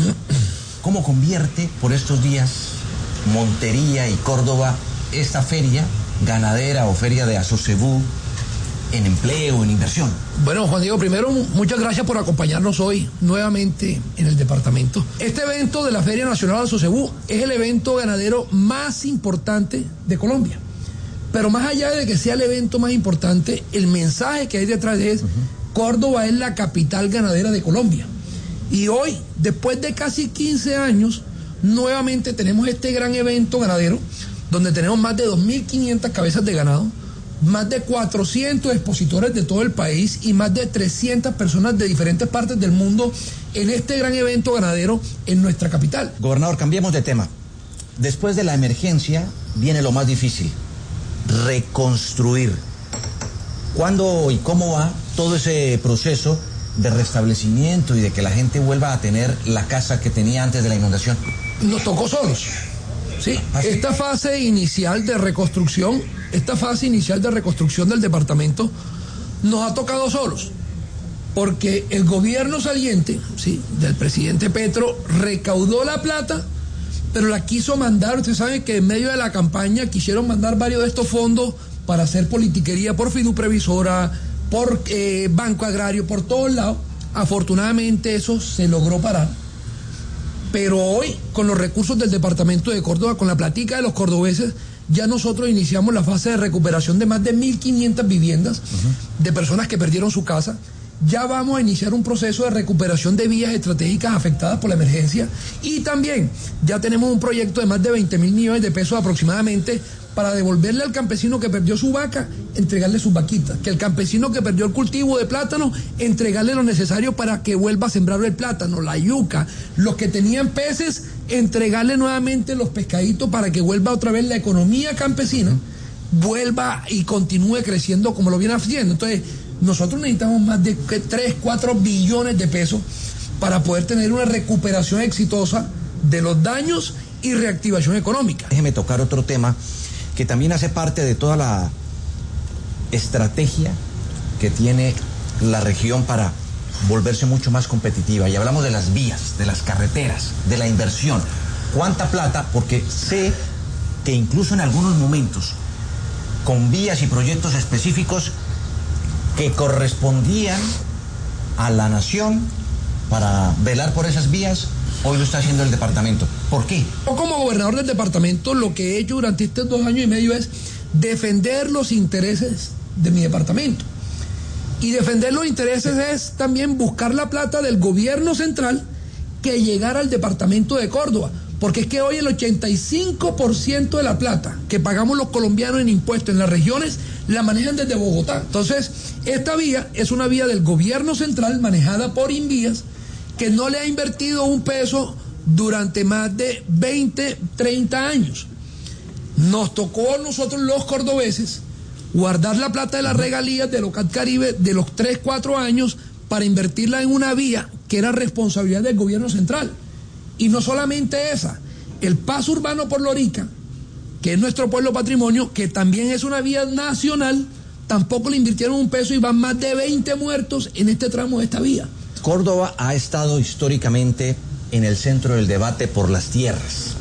¿cómo convierte por estos días Montería y Córdoba esta feria ganadera o feria de Asocebú en empleo, en inversión? Bueno, Juan Diego, primero, muchas gracias por acompañarnos hoy nuevamente en el departamento. Este evento de la Feria Nacional de Asocebú es el evento ganadero más importante de Colombia. Pero más allá de que sea el evento más importante, el mensaje que hay detrás es: uh-huh. Córdoba es la capital ganadera de Colombia. Y hoy, después de casi quince años, nuevamente tenemos este gran evento ganadero, donde tenemos más de dos mil quinientas cabezas de ganado, más de cuatrocientos expositores de todo el país y más de trescientas personas de diferentes partes del mundo en este gran evento ganadero en nuestra capital. Gobernador, cambiemos de tema. Después de la emergencia viene lo más difícil: reconstruir. ¿Cuándo y cómo va todo ese proceso de restablecimiento y de que la gente vuelva a tener la casa que tenía antes de la inundación? Nos tocó solos. Sí, esta fase inicial de reconstrucción, esta fase inicial de reconstrucción del departamento nos ha tocado solos, porque el gobierno saliente, sí, del presidente Petro, recaudó la plata, pero la quiso mandar. Ustedes saben que en medio de la campaña quisieron mandar varios de estos fondos para hacer politiquería por Fiduprevisora, por eh, Banco Agrario, por todos lados. Afortunadamente eso se logró parar. Pero hoy, con los recursos del departamento de Córdoba, con la platica de los cordobeses, ya nosotros iniciamos la fase de recuperación de más de mil quinientas viviendas, uh-huh. de personas que perdieron su casa. Ya vamos a iniciar un proceso de recuperación de vías estratégicas afectadas por la emergencia, y también ya tenemos un proyecto de más de veinte mil millones de pesos aproximadamente para devolverle al campesino que perdió su vaca, entregarle sus vaquitas, que el campesino que perdió el cultivo de plátano, entregarle lo necesario para que vuelva a sembrar el plátano, la yuca, los que tenían peces, entregarle nuevamente los pescaditos para que vuelva otra vez la economía campesina, vuelva y continúe creciendo como lo viene haciendo. Entonces, nosotros necesitamos más de tres, cuatro billones de pesos para poder tener una recuperación exitosa de los daños y reactivación económica. Déjeme tocar otro tema que también hace parte de toda la estrategia que tiene la región para volverse mucho más competitiva. Y hablamos de las vías, de las carreteras, de la inversión. ¿Cuánta plata? Porque sé que incluso en algunos momentos, con vías y proyectos específicos que correspondían a la nación para velar por esas vías, hoy lo está haciendo el departamento. ¿Por qué? Yo, como gobernador del departamento, lo que he hecho durante estos dos años y medio es defender los intereses de mi departamento. Y defender los intereses es también buscar la plata del gobierno central que llegara al departamento de Córdoba, Porque es que hoy el ochenta y cinco por ciento de la plata que pagamos los colombianos en impuestos en las regiones la manejan desde Bogotá. Entonces, esta vía es una vía del gobierno central manejada por Invías, que no le ha invertido un peso durante más de veinte, treinta años. Nos tocó a nosotros los cordobeses guardar la plata de las regalías de Locat Caribe de los tres, cuatro años para invertirla en una vía que era responsabilidad del gobierno central. Y no solamente esa, el paso urbano por Lorica, que es nuestro pueblo patrimonio, que también es una vía nacional, tampoco le invirtieron un peso y van más de veinte muertos en este tramo de esta vía. Córdoba ha estado históricamente en el centro del debate por las tierras.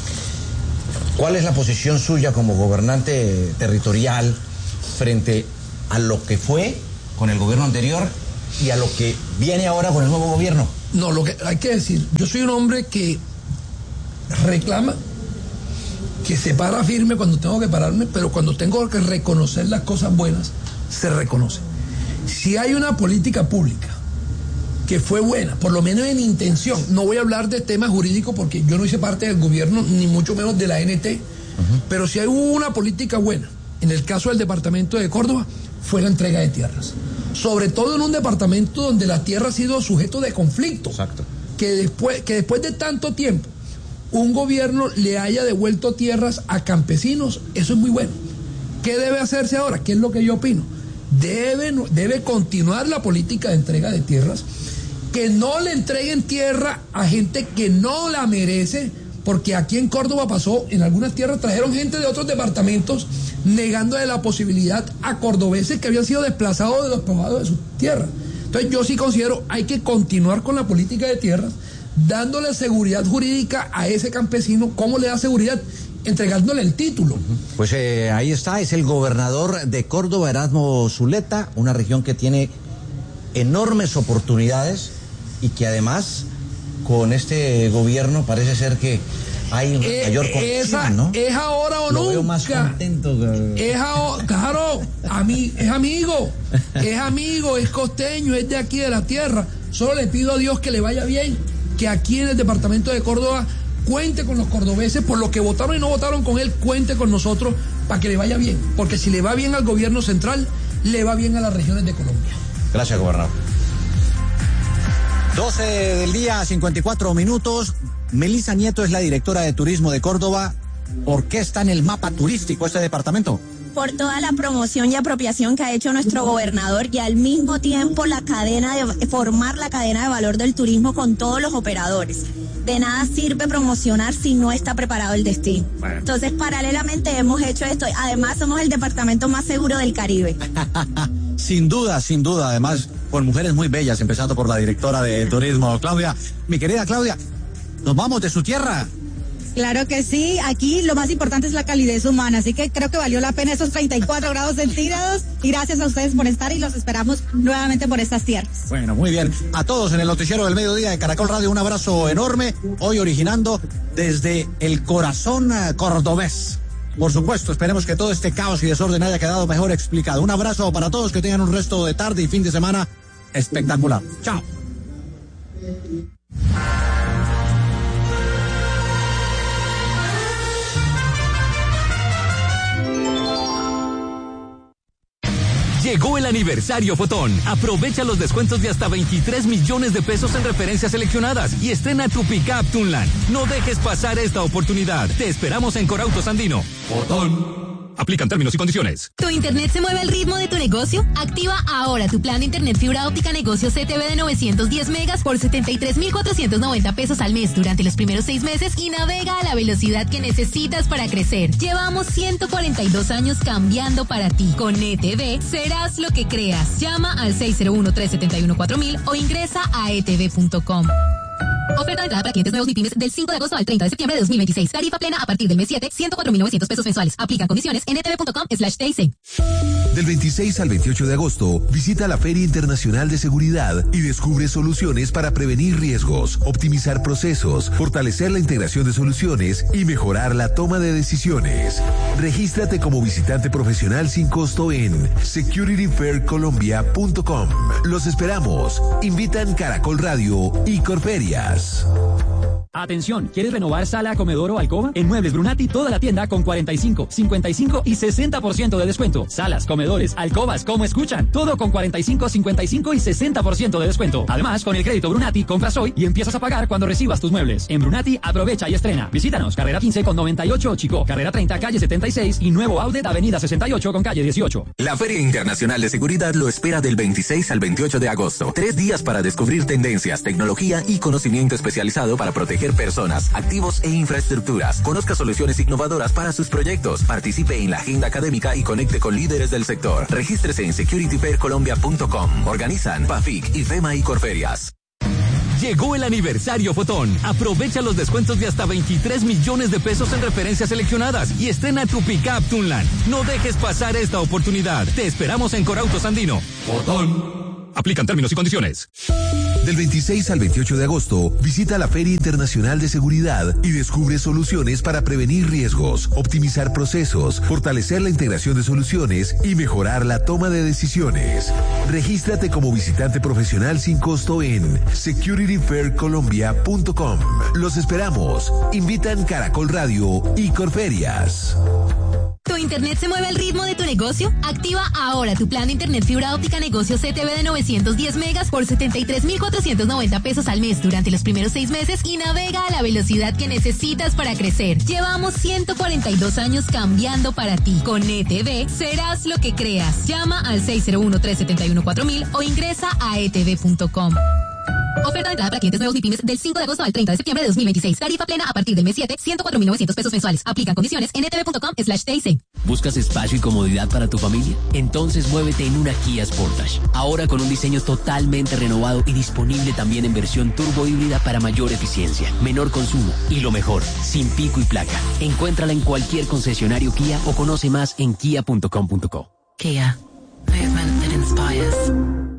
¿Cuál es la posición suya como gobernante territorial frente a lo que fue con el gobierno anterior y a lo que viene ahora con el nuevo gobierno? No, lo que hay que decir, yo soy un hombre que reclama, que se para firme cuando tengo que pararme, pero cuando tengo que reconocer las cosas buenas, se reconoce. Si hay una política pública que fue buena, por lo menos en intención, no voy a hablar de temas jurídicos porque yo no hice parte del gobierno, ni mucho menos de la N T, uh-huh. Pero si hay una política buena, en el caso del departamento de Córdoba, fue la entrega de tierras. Sobre todo en un departamento donde la tierra ha sido sujeto de conflicto. Exacto. Que después, que después de tanto tiempo, un gobierno le haya devuelto tierras a campesinos, eso es muy bueno. ¿Qué debe hacerse ahora? ¿Qué es lo que yo opino? Debe, debe continuar la política de entrega de tierras, que no le entreguen tierra a gente que no la merece, porque aquí en Córdoba pasó, en algunas tierras trajeron gente de otros departamentos negándole la posibilidad a cordobeses que habían sido desplazados de los poblados de sus tierras. Entonces yo sí considero hay que continuar con la política de tierras, dándole seguridad jurídica a ese campesino. ¿Cómo le da seguridad? Entregándole el título. Pues eh, ahí está, es el gobernador de Córdoba, Erasmo Zuleta, una región que tiene enormes oportunidades y que además con este gobierno parece ser que hay una eh, mayor condición, ¿no? Es ahora o Lo nunca. Veo más contento que... Es ahora, claro, a mí, es amigo, es amigo, es costeño, es de aquí de la tierra. Solo le pido a Dios que le vaya bien, que aquí en el departamento de Córdoba cuente con los cordobeses, por los que votaron y no votaron con él, cuente con nosotros para que le vaya bien. Porque si le va bien al gobierno central, le va bien a las regiones de Colombia. Gracias, gobernador. doce del día, cincuenta y cuatro minutos. Melissa Nieto es la directora de turismo de Córdoba. ¿Por qué está en el mapa turístico este departamento? Por toda la promoción y apropiación que ha hecho nuestro gobernador y al mismo tiempo la cadena de formar la cadena de valor del turismo con todos los operadores. De nada sirve promocionar si no está preparado el destino. Bueno. Entonces, paralelamente hemos hecho esto. Además, somos el departamento más seguro del Caribe. Sin duda, sin duda. Además, con mujeres muy bellas, empezando por la directora de turismo, Claudia. Mi querida Claudia, nos vamos de su tierra. Claro que sí, aquí lo más importante es la calidez humana, así que creo que valió la pena esos treinta y cuatro grados centígrados y gracias a ustedes por estar y los esperamos nuevamente por estas tierras. Bueno, muy bien. A todos en el noticiero del mediodía de Caracol Radio, un abrazo enorme, hoy originando desde el corazón cordobés. Por supuesto, esperemos que todo este caos y desorden haya quedado mejor explicado. Un abrazo para todos, que tengan un resto de tarde y fin de semana espectacular. Chao. Llegó el aniversario Fotón. Aprovecha los descuentos de hasta veintitrés millones de pesos en referencias seleccionadas y estrena tu pickup Tunland. No dejes pasar esta oportunidad. Te esperamos en Corautos Andino. Fotón. Aplican términos y condiciones. ¿Tu internet se mueve al ritmo de tu negocio? Activa ahora tu plan de internet fibra óptica negocio C T V de novecientos diez megas por setenta y tres mil cuatrocientos noventa pesos al mes durante los primeros seis meses y navega a la velocidad que necesitas para crecer. Llevamos ciento cuarenta y dos años cambiando para ti. Con E T V serás lo que creas. Llama al seis cero uno, tres siete uno, cuatro mil o ingresa a e t v punto com. Oferta de entrada para clientes nuevos y pymes del cinco de agosto al treinta de septiembre de dos mil veintiséis. Tarifa plena a partir del mes siete, ciento cuatro mil novecientos pesos mensuales. Aplican condiciones en e t v punto com slash t i c. Del veintiséis al veintiocho de agosto, visita la Feria Internacional de Seguridad y descubre soluciones para prevenir riesgos, optimizar procesos, fortalecer la integración de soluciones y mejorar la toma de decisiones. Regístrate como visitante profesional sin costo en security fair colombia punto com. Los esperamos. Invitan Caracol Radio y Corferias. Atención, ¿quieres renovar sala, comedor o alcoba? En Muebles Brunati toda la tienda con cuarenta y cinco, cincuenta y cinco y sesenta por ciento de descuento. Salas, comedores, alcobas, como escuchan, todo con cuarenta y cinco, cincuenta y cinco y sesenta por ciento de descuento. Además, con el crédito Brunati compras hoy y empiezas a pagar cuando recibas tus muebles. En Brunati aprovecha y estrena. Visítanos, carrera quince con noventa y ocho Chico, carrera treinta calle setenta y seis y nuevo outlet avenida sesenta y ocho con calle dieciocho. La Feria Internacional de Seguridad lo espera del veintiséis al veintiocho de agosto. Tres días para descubrir tendencias, tecnología y conocimiento especializado para proteger personas, activos e infraestructuras. Conozca soluciones innovadoras para sus proyectos. Participe en la agenda académica y conecte con líderes del sector. Regístrese en security fair colombia punto com. Organizan PAFIC, IFEMA y Corferias. Llegó el aniversario Fotón. Aprovecha los descuentos de hasta veintitrés millones de pesos en referencias seleccionadas y estrena tu pickup Tunland. No dejes pasar esta oportunidad. Te esperamos en Corautos Andino. Fotón. Aplican términos y condiciones. Del veintiséis al veintiocho de agosto, visita la Feria Internacional de Seguridad y descubre soluciones para prevenir riesgos, optimizar procesos, fortalecer la integración de soluciones y mejorar la toma de decisiones. Regístrate como visitante profesional sin costo en security fair colombia punto com. Los esperamos. Invitan Caracol Radio y Corferias. ¿Tu internet se mueve al ritmo de tu negocio? Activa ahora tu plan de internet fibra óptica negocio C T V de novecientos diez megas por setenta y tres mil cuatrocientos noventa pesos al mes durante los primeros seis meses y navega a la velocidad que necesitas para crecer. Llevamos ciento cuarenta y dos años cambiando para ti. Con E T V serás lo que creas. Llama al seis cero uno, tres siete uno, cuatro mil o ingresa a e t v punto com. Oferta de entrada para clientes nuevos y pymes del cinco de agosto al treinta de septiembre de dos mil veintiséis. Tarifa plena a partir del mes siete, ciento cuatro mil novecientos pesos mensuales. Aplican condiciones en e t v punto com slash t i c. ¿Buscas espacio y comodidad para tu familia? Entonces muévete en una Kia Sportage. Ahora con un diseño totalmente renovado y disponible también en versión turbo híbrida para mayor eficiencia, menor consumo y lo mejor, sin pico y placa. Encuéntrala en cualquier concesionario Kia o conoce más en kia punto com punto co. Kia. Movement that inspires.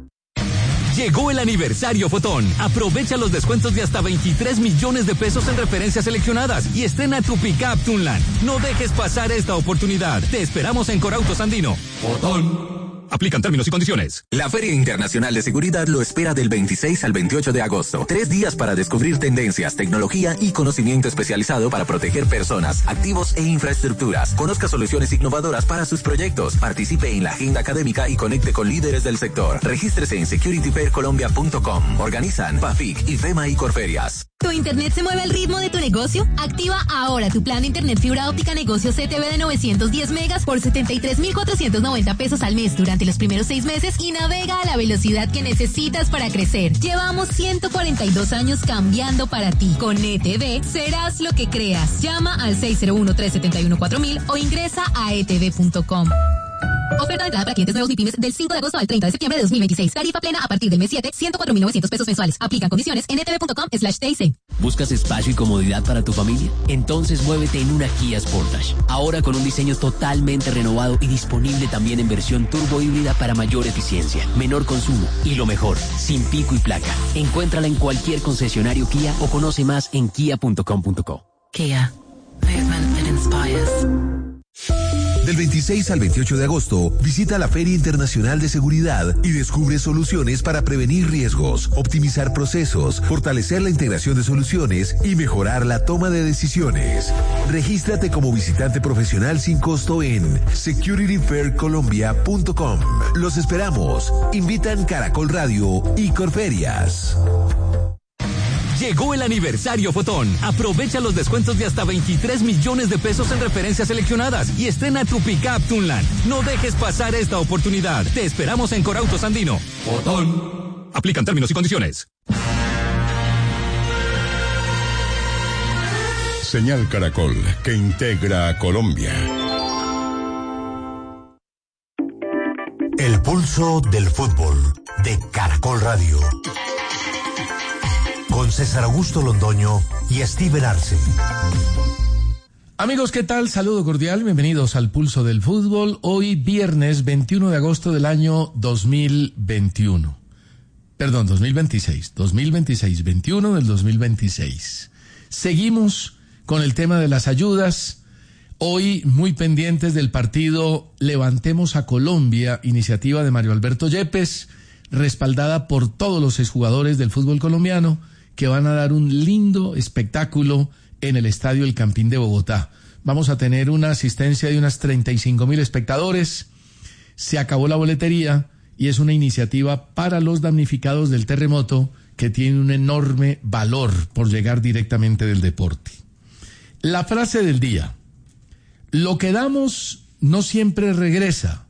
Llegó el aniversario Fotón. Aprovecha los descuentos de hasta veintitrés millones de pesos en referencias seleccionadas y estrena tu pickup Tunland. No dejes pasar esta oportunidad. Te esperamos en Corautos Andino. Fotón. Aplican términos y condiciones. La Feria Internacional de Seguridad lo espera del veintiséis al veintiocho de agosto. Tres días para descubrir tendencias, tecnología y conocimiento especializado para proteger personas, activos e infraestructuras. Conozca soluciones innovadoras para sus proyectos. Participe en la agenda académica y conecte con líderes del sector. Regístrese en security fair colombia punto com. Organizan PAFIC, IFEMA y Corferias. ¿Tu internet se mueve al ritmo de tu negocio? Activa ahora tu plan de internet fibra óptica negocio C T V de novecientos diez megas por setenta y tres mil cuatrocientos noventa pesos al mes durante los primeros seis meses y navega a la velocidad que necesitas para crecer. Llevamos ciento cuarenta y dos años cambiando para ti. Con E T V serás lo que creas. Llama al seis cero uno, tres siete uno, cuatro mil o ingresa a e t v punto com. Oferta de entrada para clientes nuevos y pymes del cinco de agosto al treinta de septiembre de dos mil veintiséis. Tarifa plena a partir del mes siete, ciento cuatro mil novecientos pesos mensuales. Aplican condiciones en e t v punto com slash t i c. ¿Buscas espacio y comodidad para tu familia? Entonces muévete en una Kia Sportage. Ahora con un diseño totalmente renovado y disponible también en versión turbo híbrida para mayor eficiencia, menor consumo y lo mejor, sin pico y placa. Encuéntrala en cualquier concesionario Kia o conoce más en kia punto com punto co. Kia. Movement that inspires. Del veintiséis al veintiocho de agosto, visita la Feria Internacional de Seguridad y descubre soluciones para prevenir riesgos, optimizar procesos, fortalecer la integración de soluciones y mejorar la toma de decisiones. Regístrate como visitante profesional sin costo en security fair colombia punto com. Los esperamos. Invitan Caracol Radio y Corferias. Llegó el aniversario Fotón. Aprovecha los descuentos de hasta veintitrés millones de pesos en referencias seleccionadas y estrena tu pickup Tunland. No dejes pasar esta oportunidad. Te esperamos en Corautos Andino. Fotón. Aplican términos y condiciones. Señal Caracol, que integra a Colombia. El pulso del fútbol de Caracol Radio. Con César Augusto Londoño y Steven Arce. Amigos, ¿qué tal? Saludo cordial, bienvenidos al Pulso del Fútbol. Hoy viernes veintiuno de agosto del año dos mil veintiuno. Perdón, dos mil veintiséis. dos mil veintiséis, veintiuno del dos mil veintiséis. Seguimos con el tema de las ayudas. Hoy muy pendientes del partido Levantemos a Colombia, iniciativa de Mario Alberto Yepes, respaldada por todos los exjugadores del fútbol colombiano, que van a dar un lindo espectáculo en el Estadio El Campín de Bogotá. Vamos a tener una asistencia de unas treinta y cinco mil espectadores. Se acabó la boletería y es una iniciativa para los damnificados del terremoto que tiene un enorme valor por llegar directamente del deporte. La frase del día: lo que damos no siempre regresa,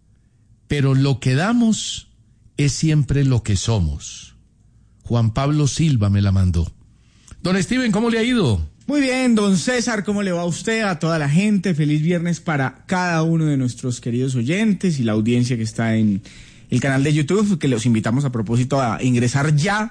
pero lo que damos es siempre lo que somos. Juan Pablo Silva me la mandó. Don Steven, ¿cómo le ha ido? Muy bien, don César, ¿cómo le va a usted, a toda la gente? Feliz viernes para cada uno de nuestros queridos oyentes y la audiencia que está en el canal de YouTube, que los invitamos a propósito a ingresar ya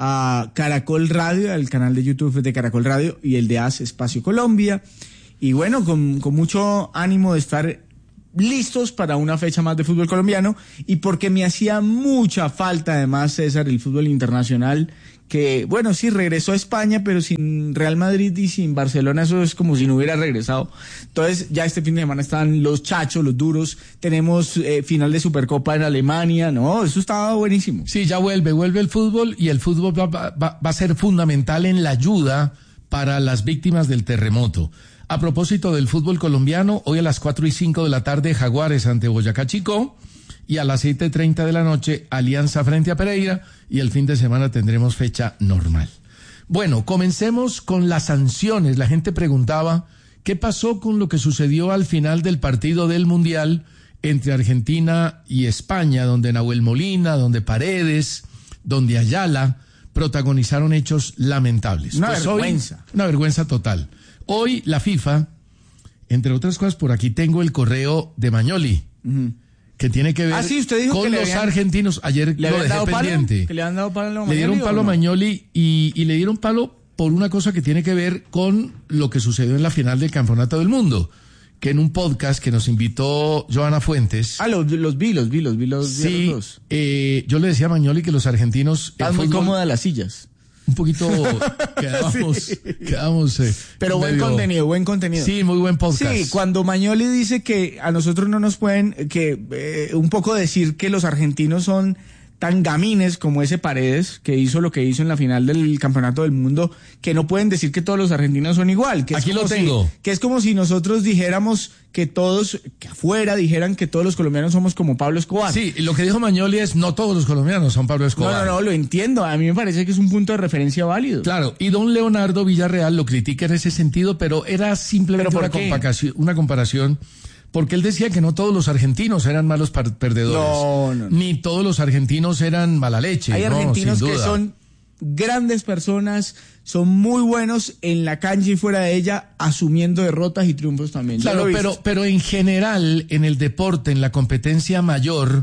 a Caracol Radio, al canal de YouTube de Caracol Radio y el de A S Espacio Colombia. Y bueno, con, con mucho ánimo de estar listos para una fecha más de fútbol colombiano, y porque me hacía mucha falta además, César, el fútbol internacional, que bueno, sí regresó a España, pero sin Real Madrid y sin Barcelona eso es como si no hubiera regresado. Entonces ya este fin de semana están los chachos, los duros, tenemos eh, final de Supercopa en Alemania, no, eso estaba buenísimo. Sí, ya vuelve, vuelve el fútbol, y el fútbol va, va, va a ser fundamental en la ayuda para las víctimas del terremoto. A propósito del fútbol colombiano, hoy a las cuatro y cinco de la tarde, Jaguares ante Boyacá Chico, y a las siete y treinta de la noche, Alianza frente a Pereira, y el fin de semana tendremos fecha normal. Bueno, comencemos con las sanciones. La gente preguntaba, ¿qué pasó con lo que sucedió al final del partido del Mundial entre Argentina y España, donde Nahuel Molina, donde Paredes, donde Ayala protagonizaron hechos lamentables? Una Pues vergüenza. Hoy, una vergüenza total. Hoy la FIFA, entre otras cosas, por aquí tengo el correo de Magnoli, uh-huh, que tiene que ver ah, sí, usted dijo con que los habían, argentinos. Ayer ¿le lo dejé pendiente. Palo? ¿Que le han dado palo a Magnoli? Le dieron palo a Magnoli y, y le dieron palo por una cosa que tiene que ver con lo que sucedió en la final del Campeonato del Mundo, que en un podcast que nos invitó Joana Fuentes. Ah, los, los vi, los vi, los vi, los vi. Sí, los eh, yo le decía a Magnoli que los argentinos... Están muy cómodas las sillas. Un poquito quedamos, sí. quedamos eh, pero medio... buen contenido, buen contenido. Sí, muy buen podcast. Sí, cuando Magnoli dice que a nosotros no nos pueden, que eh, un poco decir que los argentinos son tan gamines como ese Paredes, que hizo lo que hizo en la final del Campeonato del Mundo, que no pueden decir que todos los argentinos son igual. Que es Aquí como lo tengo. Si, que es como si nosotros dijéramos que todos, que afuera dijeran que todos los colombianos somos como Pablo Escobar. Sí, lo que dijo Magnoli es no todos los colombianos son Pablo Escobar. No, no, no, lo entiendo. A mí me parece que es un punto de referencia válido. Claro, y don Leonardo Villarreal lo critica en ese sentido, pero era simplemente ¿Pero una, comparación, una comparación, porque él decía que no todos los argentinos eran malos perdedores. No, no, no. Ni todos los argentinos eran mala leche. Hay no, argentinos sin que duda. son grandes personas, son muy buenos en la cancha y fuera de ella, asumiendo derrotas y triunfos también. Claro, pero, pero en general, en el deporte, en la competencia mayor,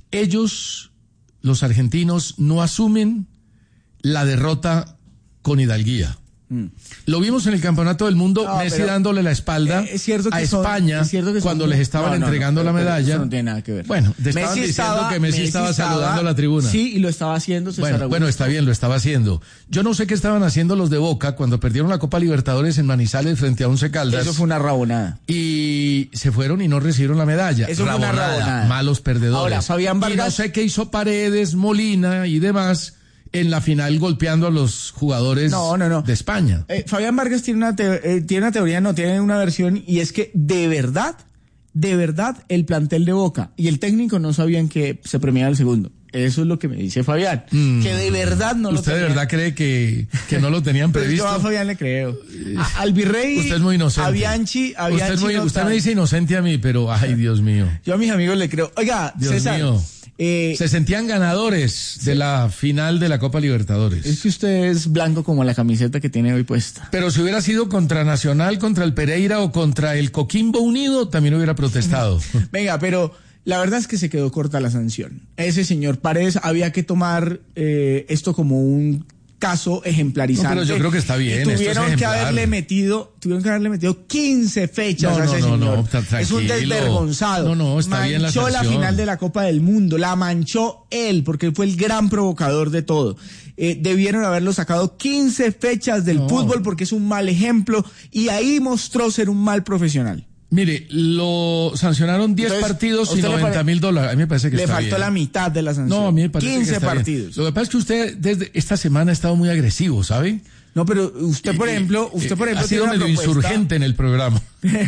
ellos, los argentinos, no asumen la derrota con hidalguía. Mm. Lo vimos en el Campeonato del Mundo, no, Messi dándole la espalda es cierto que a son, España es cierto que cuando son, les estaban no, no, entregando no, pero, la medalla. Pero eso no tiene nada que ver. Bueno, te estaban Messi diciendo estaba, que Messi, Messi estaba, estaba saludando a la tribuna. Sí, y lo estaba haciendo. César bueno, Augusto. bueno, está bien, lo estaba haciendo. Yo no sé qué estaban haciendo los de Boca cuando perdieron la Copa Libertadores en Manizales frente a Once Caldas. Eso fue una rabonada. Y se fueron y no recibieron la medalla. Eso rabonada, fue una rabonada. Malos perdedores. Ahora, Fabián Vargas. Y no sé qué hizo Paredes, Molina y demás en la final golpeando a los jugadores no, no, no. de España. Eh, Fabián Vargas tiene una, te eh, tiene una teoría, no, tiene una versión, y es que de verdad, de verdad, el plantel de Boca y el técnico no sabían que se premiaba el segundo. Eso es lo que me dice Fabián, mm. que de verdad no lo ¿Usted tenían. de verdad cree que, que no lo tenían previsto? Yo a Fabián le creo. A, al Virrey, usted es muy inocente. A Bianchi, a Bianchi usted, es muy, no usted me dice inocente a mí, pero ay, Dios mío. Yo a mis amigos le creo. Oiga, Dios César. Mío. Eh, se sentían ganadores sí. de la final de la Copa Libertadores. Es que usted es blanco como la camiseta que tiene hoy puesta. Pero si hubiera sido contra Nacional, contra el Pereira o contra el Coquimbo Unido, también hubiera protestado. Venga, pero la verdad es que se quedó corta la sanción. Ese señor Paredes había que tomar eh, esto como un caso ejemplarizante. No, pero yo creo que está bien. Y tuvieron esto es que haberle metido, tuvieron que haberle metido quince fechas no, a ese no, señor. No, no, tranquilo. Es un desvergonzado. No, no, está manchó bien la sanción. la final de la Copa del Mundo, la manchó él, porque él fue el gran provocador de todo. Eh, debieron haberlo sacado quince fechas del no. fútbol porque es un mal ejemplo y ahí mostró ser un mal profesional. Mire, lo sancionaron diez Entonces, partidos ¿a y usted le noventa pare- mil dólares. A mí me parece que Le está faltó bien. la mitad de la sanción. No, a mí me parece quince que está bien. partidos. Lo que pasa es que usted desde esta semana ha estado muy agresivo, ¿sabe? No, pero usted, por Eh, ejemplo, usted, por eh, ejemplo, ha sido tiene una medio propuesta- insurgente en el programa.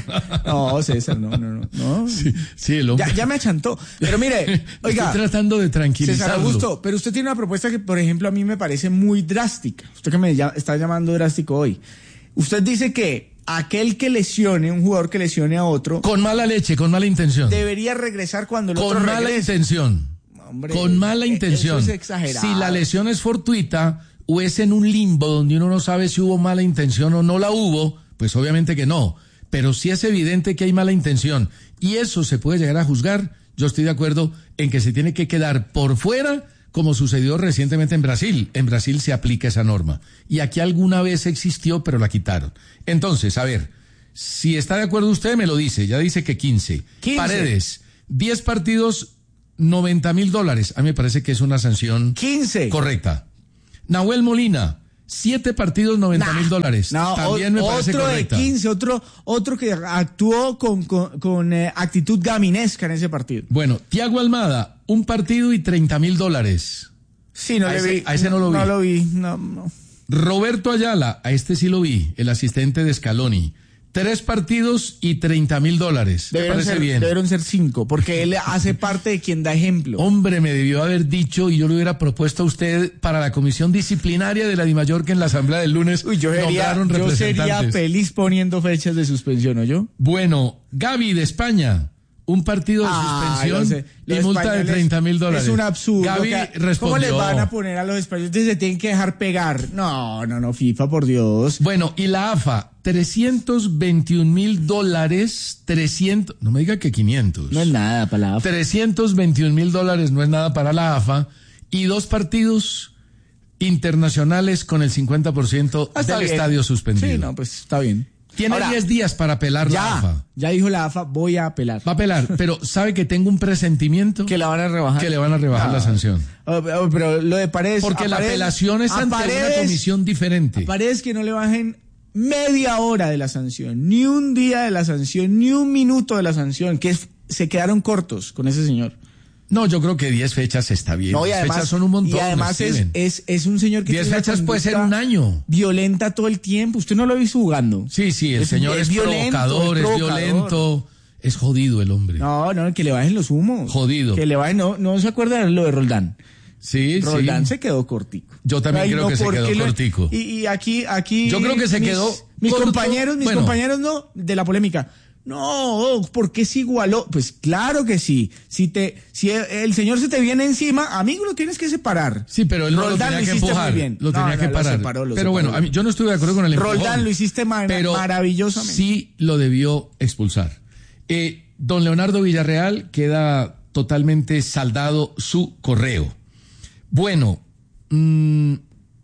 No, César, no, no, no. no. Sí, sí, el hombre. Ya, ya me achantó. Pero mire, oiga. Estoy tratando de César tranquilizarlo. Augusto, pero usted tiene una propuesta que, por ejemplo, a mí me parece muy drástica. Usted que me ya- está llamando drástico hoy. Usted dice que aquel que lesione, un jugador que lesione a otro, Con mala leche, con mala intención. debería regresar cuando el Con otro mala regrese. intención. Hombre, Con mala eh, intención. Eso es exagerado. Si la lesión es fortuita o es en un limbo donde uno no sabe si hubo mala intención o no la hubo, pues obviamente que no. Pero si es evidente que hay mala intención y eso se puede llegar a juzgar, yo estoy de acuerdo en que se tiene que quedar por fuera, como sucedió recientemente en Brasil. En Brasil se aplica esa norma. Y aquí alguna vez existió, pero la quitaron. Entonces, a ver, si está de acuerdo usted, me lo dice. Ya dice que quince. quince. Paredes, diez partidos, noventa mil dólares. A mí me parece que es una sanción quince. correcta. Nahuel Molina, siete partidos, noventa mil dólares. No, También me o- parece otro correcta. de quince, otro, otro que actuó con, con, con, eh, actitud gaminesca en ese partido. Bueno, Tiago Almada, un partido y treinta mil dólares. Sí, no A le ese- vi. a ese no lo vi. No lo vi, no, no. Roberto Ayala, a este sí lo vi, el asistente de Scaloni. Tres partidos y treinta mil dólares. Me Debieron parece ser, bien. debieron ser cinco, porque él hace parte de quien da ejemplo. Hombre, me debió haber dicho y yo le hubiera propuesto a usted para la comisión disciplinaria de la DIMAYOR que en la asamblea del lunes Uy, yo sería, nombraron yo sería representantes. feliz poniendo fechas de suspensión, ¿o yo? Bueno, Gaby de España, un partido de Ah, suspensión lo sé. y Los multa de españoles treinta mil dólares. Es un absurdo. Gaby que- respondió. ¿Cómo les van a poner a los españoles? Se tienen que dejar pegar. No, no, no, FIFA, por Dios. Bueno, y la A F A, trescientos veintiún mil dólares, trescientos, no me diga que quinientos. No es nada para la A F A. trescientos veintiún mil dólares no es nada para la A F A y dos partidos internacionales con el cincuenta por ciento Ah, está del bien. estadio suspendido. Sí, no, pues está bien. Tiene Ahora, diez días para apelar la A F Ya, A. ya dijo la A F A, voy a apelar. Va a apelar, pero sabe que tengo un presentimiento Que la van a rebajar. que le van a rebajar Ah. la sanción. Oh, oh, pero lo de Paredes. Porque a la Paredes- apelación es a ante Paredes- una comisión diferente. a Paredes que no le bajen media hora de la sanción, ni un día de la sanción, ni un minuto de la sanción, que es- se quedaron cortos con ese señor. No, yo creo que diez fechas está bien. No, y diez además, fechas son un montón. y además es, Steven. es, es un señor que diez tiene una fechas puede ser conducta un año. violenta todo el tiempo. Usted no lo ha visto jugando. Sí, sí, el Es- señor es es, violento, provocador, es es provocador. violento, es jodido el hombre. No, no, que le bajen los humos. Jodido. Que le bajen, no, no se acuerda de lo de Roldán. Sí, Roldán sí. se quedó cortico. Yo también Ay, creo no, que se ¿por quedó qué lo- cortico. Y, y aquí, aquí. Yo creo que se mis- quedó Mis corto. compañeros, mis Bueno. compañeros no, de la polémica. No, ¿por qué se igualó? Pues claro que sí. Si te, si el señor se te viene encima, amigo, lo tienes que separar. Sí, pero él no lo Roldán tenía que hiciste muy empujar, bien. lo No, tenía no, que lo parar. separó, lo pero bueno, separó. a mí, yo no estuve de acuerdo con el empujón. Roldán, lo hiciste ma- pero maravillosamente. Sí lo debió expulsar. Eh, don Leonardo Villarreal queda totalmente saldado su correo. Bueno, mmm,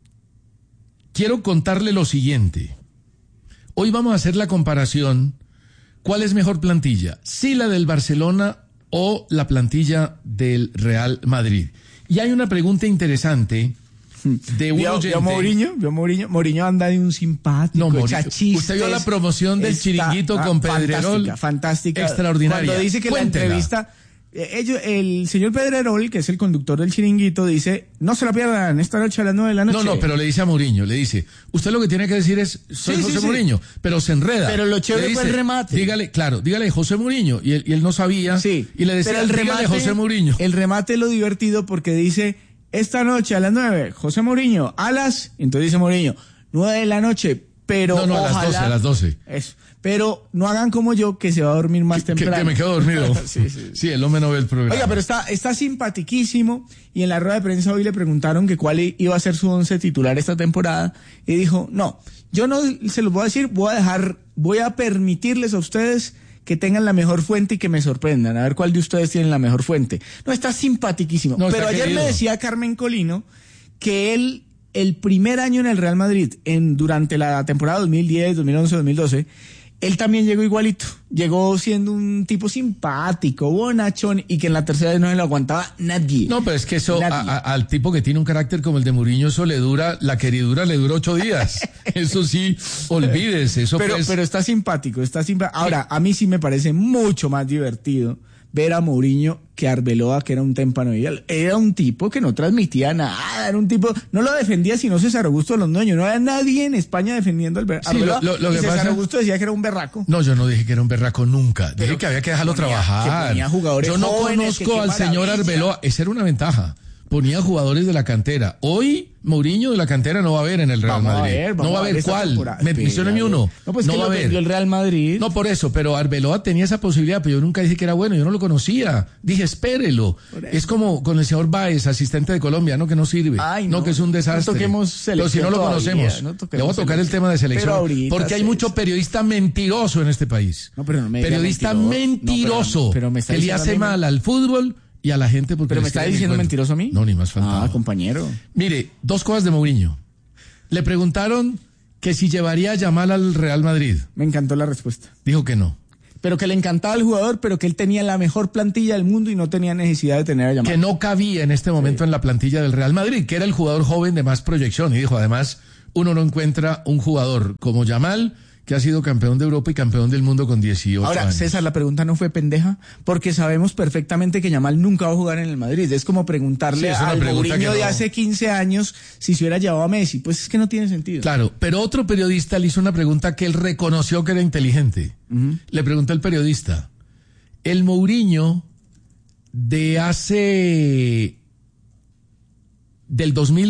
quiero contarle lo siguiente. Hoy vamos a hacer la comparación. ¿Cuál es mejor plantilla? ¿Sí la del Barcelona o la plantilla del Real Madrid? Y hay una pregunta interesante de un ¿Vio, oyente. vio Mourinho? ¿Vio Mourinho? Mourinho anda de un simpático, No, Mourinho. echa chistes. Usted vio la promoción del Está- chiringuito ah, con Pedrerol. Fantástica, fantástica. Extraordinaria. Cuando dice que Cuéntela. la entrevista... eh, ellos- el señor Pedrerol, que es el conductor del chiringuito, dice, no se la pierdan esta noche a las nueve de la noche. No, no, pero le dice a Mourinho, le dice, usted lo que tiene que decir es, soy Sí, sí, José sí. Mourinho, pero se enreda. Pero lo chévere Le fue el remate. Dígale, claro, dígale José Mourinho, y él, y él no sabía, Sí, y le decía, pero el dígale remate, José Mourinho. El remate es lo divertido porque dice, esta noche a las nueve, José Mourinho, a las, entonces dice Mourinho, nueve de la noche, pero No, no, a las ojalá- doce, a las doce. Eso. Pero no hagan como yo, que se va a dormir más Que, temprano. que me quedo dormido. sí, sí. Sí, el hombre no ve el programa. Oiga, pero está, está simpatiquísimo y en la rueda de prensa hoy le preguntaron que cuál i- iba a ser su once titular esta temporada y dijo, no, yo no se los voy a decir, voy a dejar, voy a permitirles a ustedes que tengan la mejor fuente y que me sorprendan, a ver cuál de ustedes tiene la mejor fuente. No, está simpatiquísimo. No, está pero ayer querido. me decía Carmen Colino que él, el primer año en el Real Madrid, en, durante la temporada dos mil diez, dos mil once, dos mil doce, él también llegó igualito. Llegó siendo un tipo simpático, bonachón, y que en la tercera vez no se lo aguantaba nadie. No, pero es que eso, a, a, al tipo que tiene un carácter como el de Mourinho, eso le dura, la queridura le dura ocho días. Eso sí, olvídese, eso pero, pues... pero está simpático, está simpático. Ahora, a mí sí me parece mucho más divertido ver a Mourinho que a Arbeloa, que era un témpano vial. Era un tipo que no transmitía nada, era un tipo, no lo defendía sino César Augusto de Londoño, no había nadie en España defendiendo al Arbeloa. Sí, lo, lo, lo y que César pasa... Augusto decía que era un berraco. No, yo no dije que era un berraco nunca, Pero dije que había que dejarlo ponía, trabajar. Que ponía jugadores yo no jóvenes, conozco que al señor Arbeloa, esa era una ventaja. Ponía jugadores de la cantera. Hoy, Mourinho de la cantera no va a haber en el Real vamos Madrid. A ver, no va a haber cuál. Me mencióneme uno. No, pues no que va lo a haber. vendió el Real Madrid. No, por eso, pero Arbeloa tenía esa posibilidad, pero yo nunca dije que era bueno, yo no lo conocía. Dije, espérelo. Es como con el señor Báez, asistente de Colombia, ¿no? Que no sirve. Ay, no, no, que es un desastre. No toquemos selección. Pero si no lo todavía, conocemos. No le voy a tocar selección. El tema de selección. Ahorita, porque hay sí, mucho periodista mentiroso en este país. No, pero no me periodista mentiroso. No, pero, pero me está que le hace mal al fútbol y a la gente porque... ¿Pero me está diciendo mentiroso a mí? No, ni más faltaba. Ah, compañero. Mire, dos cosas de Mourinho. Le preguntaron que si llevaría a Yamal al Real Madrid. Me encantó la respuesta. Dijo que no. Pero que le encantaba al jugador, pero que él tenía la mejor plantilla del mundo y no tenía necesidad de tener a Yamal. Que no cabía en este momento sí. en la plantilla del Real Madrid, que era el jugador joven de más proyección. Y dijo, además, uno no encuentra un jugador como Yamal, que ha sido campeón de Europa y campeón del mundo con dieciocho Ahora, años. César, la pregunta no fue pendeja, porque sabemos perfectamente que Yamal nunca va a jugar en el Madrid. Es como preguntarle sí, al Mourinho no. de hace quince años si se hubiera llevado a Messi. Pues es que no tiene sentido. Claro, pero otro periodista le hizo una pregunta que él reconoció que era inteligente. Uh-huh. Le preguntó el periodista, el Mourinho de hace... del dos mil